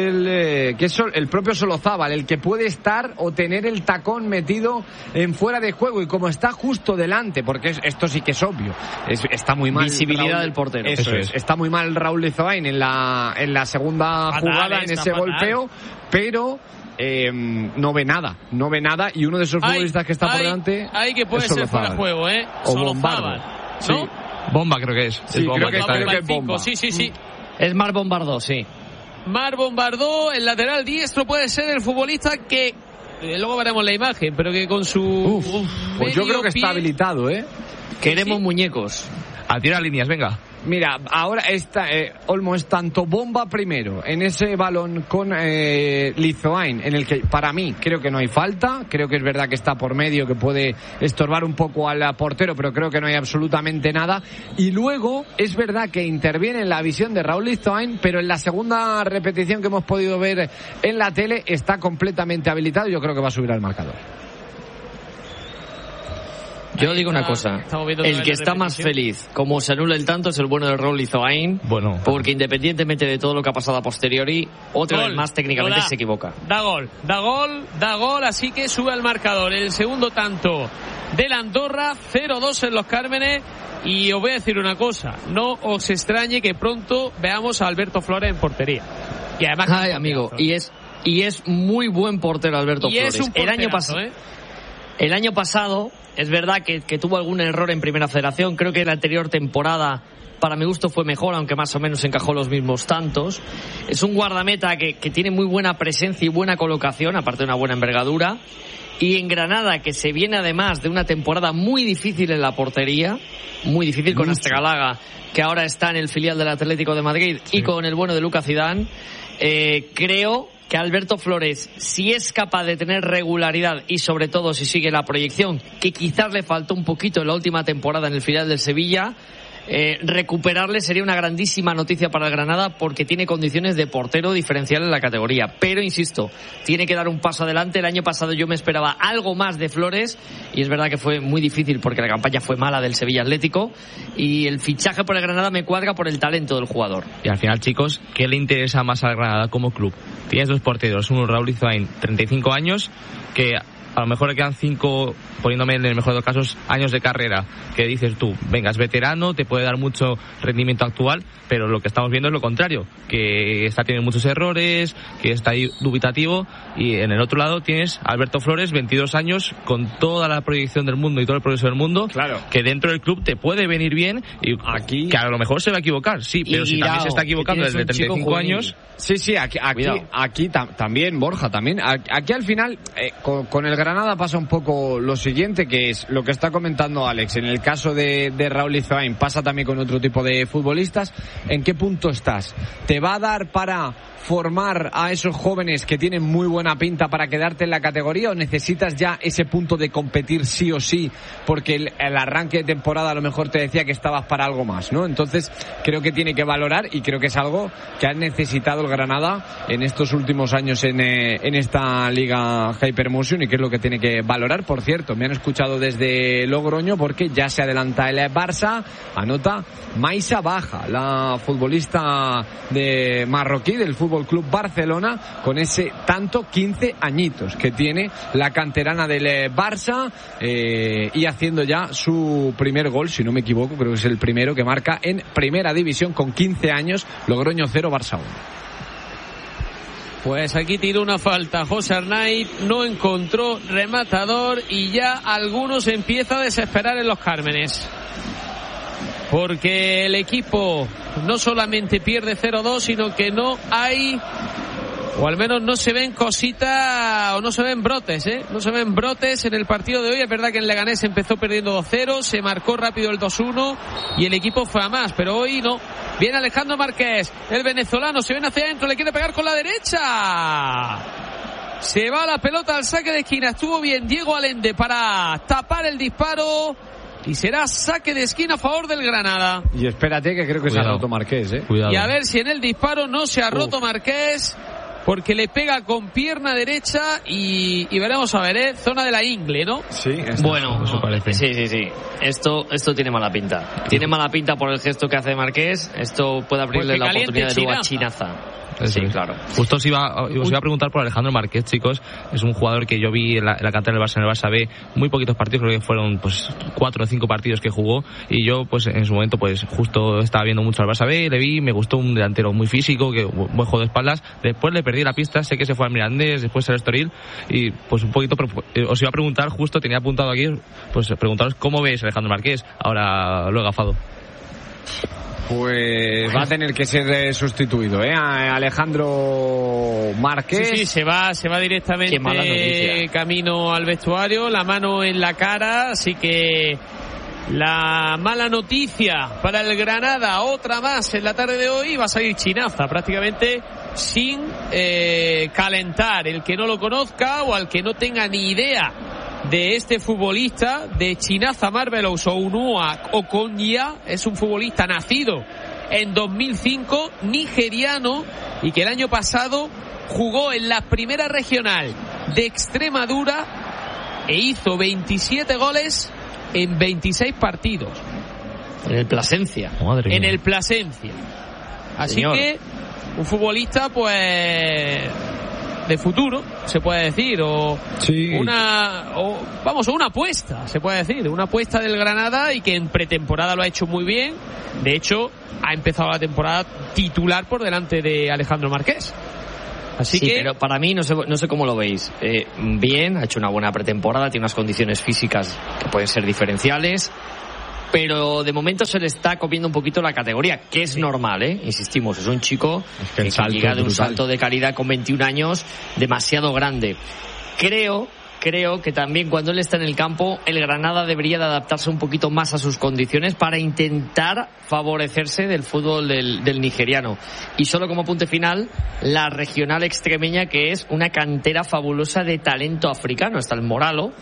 el propio Solozábal, el que puede estar o tener el tacón metido en fuera de juego, y como está justo delante, porque esto sí que es obvio. Está muy mal. Visibilidad del portero. Eso es. Está muy mal Raúl Lizoain en la segunda jugada, en ese golpeo, pero no ve nada, y uno de esos futbolistas que está por delante hay que puede ser fuera de juego, o Bombardo, ¿no? Sí. Bomba creo que es. Sí, creo que es Bomba. Sí. Es Marc Bombardo, sí. Marc Bombardo, el lateral diestro, puede ser el futbolista que luego veremos la imagen, pero que con su pues yo creo que está habilitado, Queremos muñecos. A tirar líneas, venga. Mira, ahora Olmo es tanto Bomba primero en ese balón con Lizoain, en el que para mí creo que no hay falta, creo que es verdad que está por medio, que puede estorbar un poco al portero, pero creo que no hay absolutamente nada. Y luego es verdad que interviene en la visión de Raúl Lizoain, pero en la segunda repetición que hemos podido ver en la tele está completamente habilitado. Yo creo que va a subir al marcador. Yo digo una cosa, el que está más feliz, como se anula el tanto, es el bueno de Raúl Lizoain, porque independientemente de todo lo que ha pasado a posteriori, otra vez más técnicamente se equivoca. Da gol, así que sube al marcador el segundo tanto del Andorra, 0-2 en Los Cármenes. Y os voy a decir una cosa, no os extrañe que pronto veamos a Alberto Flores en portería. Y además, amigo, y es muy buen portero Alberto Flores. Es un el año pasado es verdad que tuvo algún error en Primera Federación. Creo que la anterior temporada, para mi gusto, fue mejor, aunque más o menos encajó los mismos tantos. Es un guardameta que tiene muy buena presencia y buena colocación, aparte de una buena envergadura. Y en Granada, que se viene además de una temporada muy difícil en la portería, muy difícil con Astragalaga, que ahora está en el filial del Atlético de Madrid, y con el bueno de Lucas Zidane, creo que Alberto Flores, si es capaz de tener regularidad y sobre todo si sigue la proyección, que quizás le faltó un poquito en la última temporada en el filial del Sevilla, recuperarle sería una grandísima noticia para el Granada porque tiene condiciones de portero diferencial en la categoría. Pero, insisto, tiene que dar un paso adelante. El año pasado yo me esperaba algo más de Flores y es verdad que fue muy difícil porque la campaña fue mala del Sevilla Atlético y el fichaje por el Granada me cuadra por el talento del jugador. Y al final, chicos, ¿qué le interesa más al Granada como club? Tienes dos porteros, uno Raúl Izoain, 35 años, que a lo mejor le quedan 5, poniéndome en el mejor de los casos, años de carrera, que dices tú, venga, es veterano, te puede dar mucho rendimiento actual, pero lo que estamos viendo es lo contrario, que está teniendo muchos errores, que está ahí dubitativo, y en el otro lado tienes a Alberto Flores, 22 años, con toda la proyección del mundo y todo el progreso del mundo, claro, que dentro del club te puede venir bien, y aquí, que a lo mejor se va a equivocar, sí, pero si también se está equivocando desde 35 años... Sí, aquí también, Borja, también. Aquí al final, con el Granada pasa un poco lo siguiente, que es lo que está comentando Alex. En el caso de Raúl Izoain pasa también con otro tipo de futbolistas. ¿En qué punto estás? ¿Te va a dar para formar a esos jóvenes que tienen muy buena pinta para quedarte en la categoría o necesitas ya ese punto de competir sí o sí? Porque el arranque de temporada a lo mejor te decía que estabas para algo más, ¿no? Entonces creo que tiene que valorar y creo que es algo que ha necesitado el Granada en estos últimos años en esta Liga Hypermotion y que es lo que tiene que valorar. Por cierto, me han escuchado desde Logroño porque ya se adelanta el Barça, anota Maisa Baja, la futbolista de marroquí del Fútbol Club Barcelona, con ese tanto, 15 añitos que tiene la canterana del Barça, y haciendo ya su primer gol, si no me equivoco, creo que es el primero que marca en Primera División con 15 años, Logroño 0, Barça 1. Pues aquí tiró una falta José Arnaiz, no encontró rematador y ya algunos empieza a desesperar en los Cármenes. Porque el equipo no solamente pierde 0-2, sino que no hay, o al menos no se ven cositas, o no se ven brotes, no se ven brotes en el partido de hoy. Es verdad que en Leganés empezó perdiendo 2-0, se marcó rápido el 2-1 y el equipo fue a más, pero hoy no. Viene Alejandro Marqués, el venezolano, se viene hacia adentro, le quiere pegar con la derecha. Se va la pelota al saque de esquina, estuvo bien Diego Allende para tapar el disparo. Y será saque de esquina a favor del Granada. Y espérate que creo que se ha roto Marqués, Cuidado. Y a ver si en el disparo no se ha roto Marqués, porque le pega con pierna derecha y veremos a ver, zona de la ingle, ¿no? Sí, bueno, eso parece. Sí. Esto tiene mala pinta. Tiene mala pinta por el gesto que hace Marqués. Esto puede abrirle la oportunidad de nuevo a Chinaza. Sí, claro. Justo os iba a preguntar por Alejandro Marqués, chicos. Es un jugador que yo vi en la cantera del Barça, en el Barça B, muy poquitos partidos, creo que fueron pues 4 o 5 partidos que jugó, y yo pues en su momento pues justo estaba viendo mucho al Barça B, le vi, me gustó, un delantero muy físico, que buen juego de espaldas. Después le perdí la pista, sé que se fue al Mirandés, después al Estoril, y pues un poquito os iba a preguntar, justo tenía apuntado aquí, pues preguntaros cómo veis a Alejandro Marqués, ahora lo he agafado. Pues va a tener que ser sustituido, a Alejandro Marqués. Sí, se va directamente camino al vestuario, la mano en la cara, así que la mala noticia para el Granada, otra más en la tarde de hoy, va a salir Chinaza prácticamente sin calentar. El que no lo conozca o al que no tenga ni idea de este futbolista, de Chinaza Marvelous Ounua Okonya, es un futbolista nacido en 2005, nigeriano, y que el año pasado jugó en la primera regional de Extremadura e hizo 27 goles en 26 partidos. En el Plasencia. Madre mía. En el Plasencia. Así Señor. que un futbolista pues de futuro, se puede decir, una apuesta, se puede decir, una apuesta del Granada, y que en pretemporada lo ha hecho muy bien. De hecho, ha empezado la temporada titular por delante de Alejandro Marqués. Así sí, que, pero para mí no sé cómo lo veis. Bien, ha hecho una buena pretemporada, tiene unas condiciones físicas que pueden ser diferenciales, pero de momento se le está comiendo un poquito la categoría, que es normal, Insistimos, es un chico que llega de un salto de calidad con 21 años demasiado grande. Creo que también cuando él está en el campo, el Granada debería de adaptarse un poquito más a sus condiciones para intentar favorecerse del fútbol del nigeriano. Y solo como apunte final, la regional extremeña, que es una cantera fabulosa de talento africano. Está el Moralo,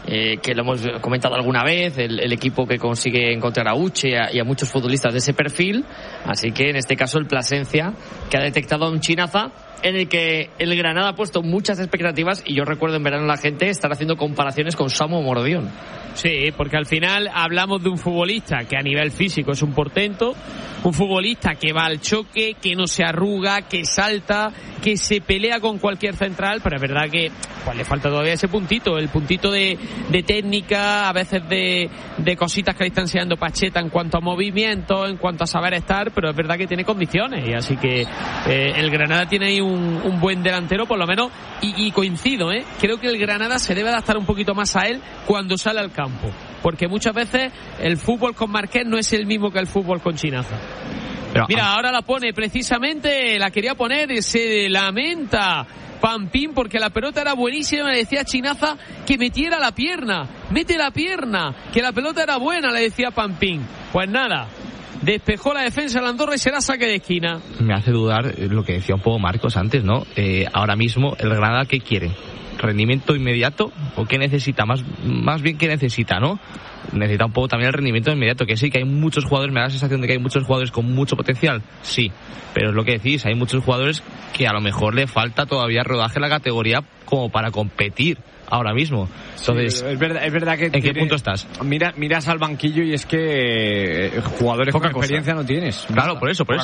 que lo hemos comentado alguna vez, el equipo que consigue encontrar a Uche y a muchos futbolistas de ese perfil. Así que en este caso el Plasencia, que ha detectado a un Chinaza en el que el Granada ha puesto muchas expectativas, y yo recuerdo en verano la gente estar haciendo comparaciones con Samu Morodión. Sí, porque al final hablamos de un futbolista que a nivel físico es un portento, un futbolista que va al choque, que no se arruga, que salta, que se pelea con cualquier central, pero es verdad que pues le falta todavía ese puntito, el puntito de técnica, a veces de cositas que le están enseñando Pacheta en cuanto a movimiento, en cuanto a saber estar, pero es verdad que tiene condiciones, y así que el Granada tiene ahí un buen delantero por lo menos, y coincido, creo que el Granada se debe adaptar un poquito más a él cuando sale al campo, porque muchas veces el fútbol con Marqués no es el mismo que el fútbol con Chinaza. Pero, mira, ahora la pone precisamente, la quería poner y se lamenta Pampín porque la pelota era buenísima, le decía Chinaza que metiera la pierna, mete la pierna, que la pelota era buena, le decía Pampín. Pues nada, despejó la defensa de Andorra y será saque de esquina. Me hace dudar lo que decía un poco Marcos antes, ¿no? Ahora mismo el Granada, ¿qué quiere? ¿Rendimiento inmediato? ¿O qué necesita? Más bien, ¿qué necesita, no? Necesita un poco también el rendimiento inmediato, que sí, que hay muchos jugadores, me da la sensación de que hay muchos jugadores con mucho potencial, sí, pero es lo que decís, hay muchos jugadores que a lo mejor le falta todavía rodaje en la categoría como para competir ahora mismo. Entonces, sí, es verdad que ¿en qué punto estás? Miras al banquillo y es que jugadores con experiencia no tienes. Claro, por eso.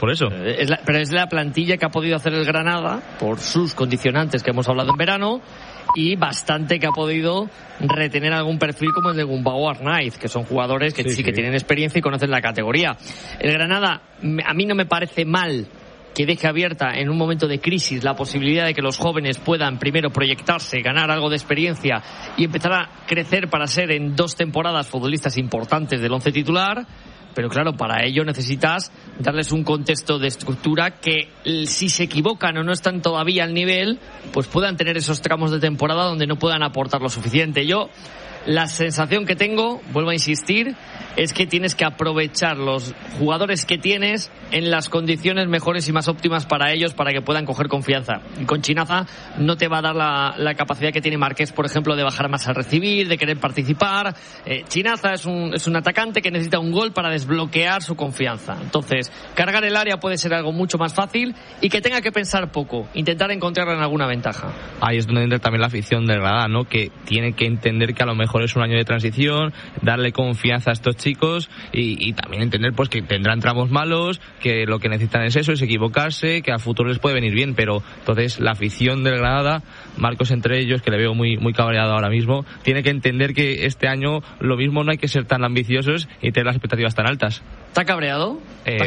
Pero es la plantilla que ha podido hacer el Granada por sus condicionantes que hemos hablado en verano, y bastante que ha podido retener algún perfil como el de Gumbau Arnaiz, que son jugadores que sí que tienen experiencia y conocen la categoría. El Granada, a mí no me parece mal que deje abierta en un momento de crisis la posibilidad de que los jóvenes puedan primero proyectarse, ganar algo de experiencia y empezar a crecer para ser en 2 temporadas futbolistas importantes del 11 titular. Pero claro, para ello necesitas darles un contexto de estructura que, si se equivocan o no están todavía al nivel, pues puedan tener esos tramos de temporada donde no puedan aportar lo suficiente. Yo, la sensación que tengo, vuelvo a insistir, es que tienes que aprovechar los jugadores que tienes en las condiciones mejores y más óptimas para ellos, para que puedan coger confianza. Y con Chinaza no te va a dar la capacidad que tiene Marqués, por ejemplo, de bajar más al recibir, de querer participar. Chinaza es un atacante que necesita un gol para desbloquear su confianza. Entonces, cargar el área puede ser algo mucho más fácil y que tenga que pensar poco, intentar encontrar en alguna ventaja. Ahí es donde entra también la afición del Granada, ¿no? Que tiene que entender que a lo mejor es un año de transición, darle confianza a estos chicos y también entender pues que tendrán tramos malos, que lo que necesitan es eso, es equivocarse, que a futuro les puede venir bien, pero entonces la afición del Granada, Marcos entre ellos, que le veo muy cabreado ahora mismo, tiene que entender que este año lo mismo, no hay que ser tan ambiciosos y tener las expectativas tan altas. ¿Está cabreado?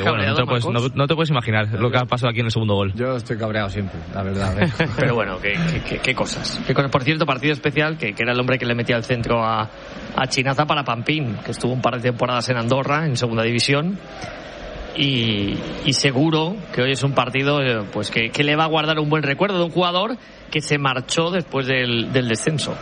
No te puedes imaginar lo que ha pasado aquí en el segundo gol. Yo estoy cabreado siempre, la verdad. Pero bueno, qué cosas. Por cierto, partido especial, que era el hombre que le metía al centro a Chinaza para Pampín, que estuvo un par de temporadas en Andorra, en segunda división. Y seguro que hoy es un partido pues que le va a guardar un buen recuerdo de un jugador que se marchó después del descenso.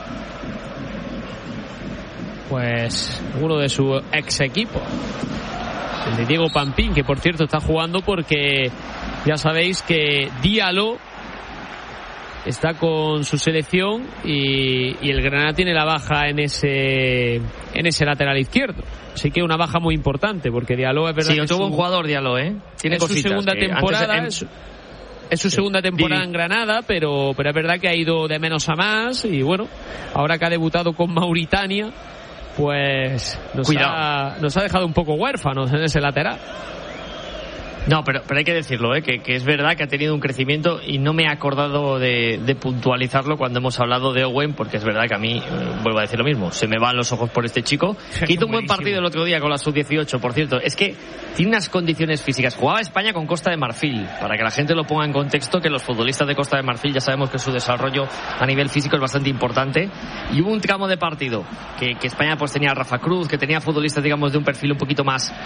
Pues uno de su ex equipo, el de Diego Pampín, que por cierto está jugando porque ya sabéis que Diallo está con su selección y el Granada tiene la baja en ese lateral izquierdo. Así que una baja muy importante, porque Diallo es verdad. Sí, otro buen jugador Diallo, tiene es su segunda temporada. Es su segunda temporada en Granada, pero es verdad que ha ido de menos a más, y bueno, ahora que ha debutado con Mauritania, pues nos ha dejado un poco huérfanos en ese lateral. No, pero hay que decirlo, que es verdad que ha tenido un crecimiento, y no me he acordado de puntualizarlo cuando hemos hablado de Owen, porque es verdad que a mí, vuelvo a decir lo mismo, se me van los ojos por este chico, que hizo un buen partido el otro día con la Sub-18, por cierto. Es que tiene unas condiciones físicas. Jugaba España con Costa de Marfil, para que la gente lo ponga en contexto, que los futbolistas de Costa de Marfil ya sabemos que su desarrollo a nivel físico es bastante importante, y hubo un tramo de partido que España pues tenía a Rafa Cruz, que tenía futbolistas, digamos, de un perfil un poquito más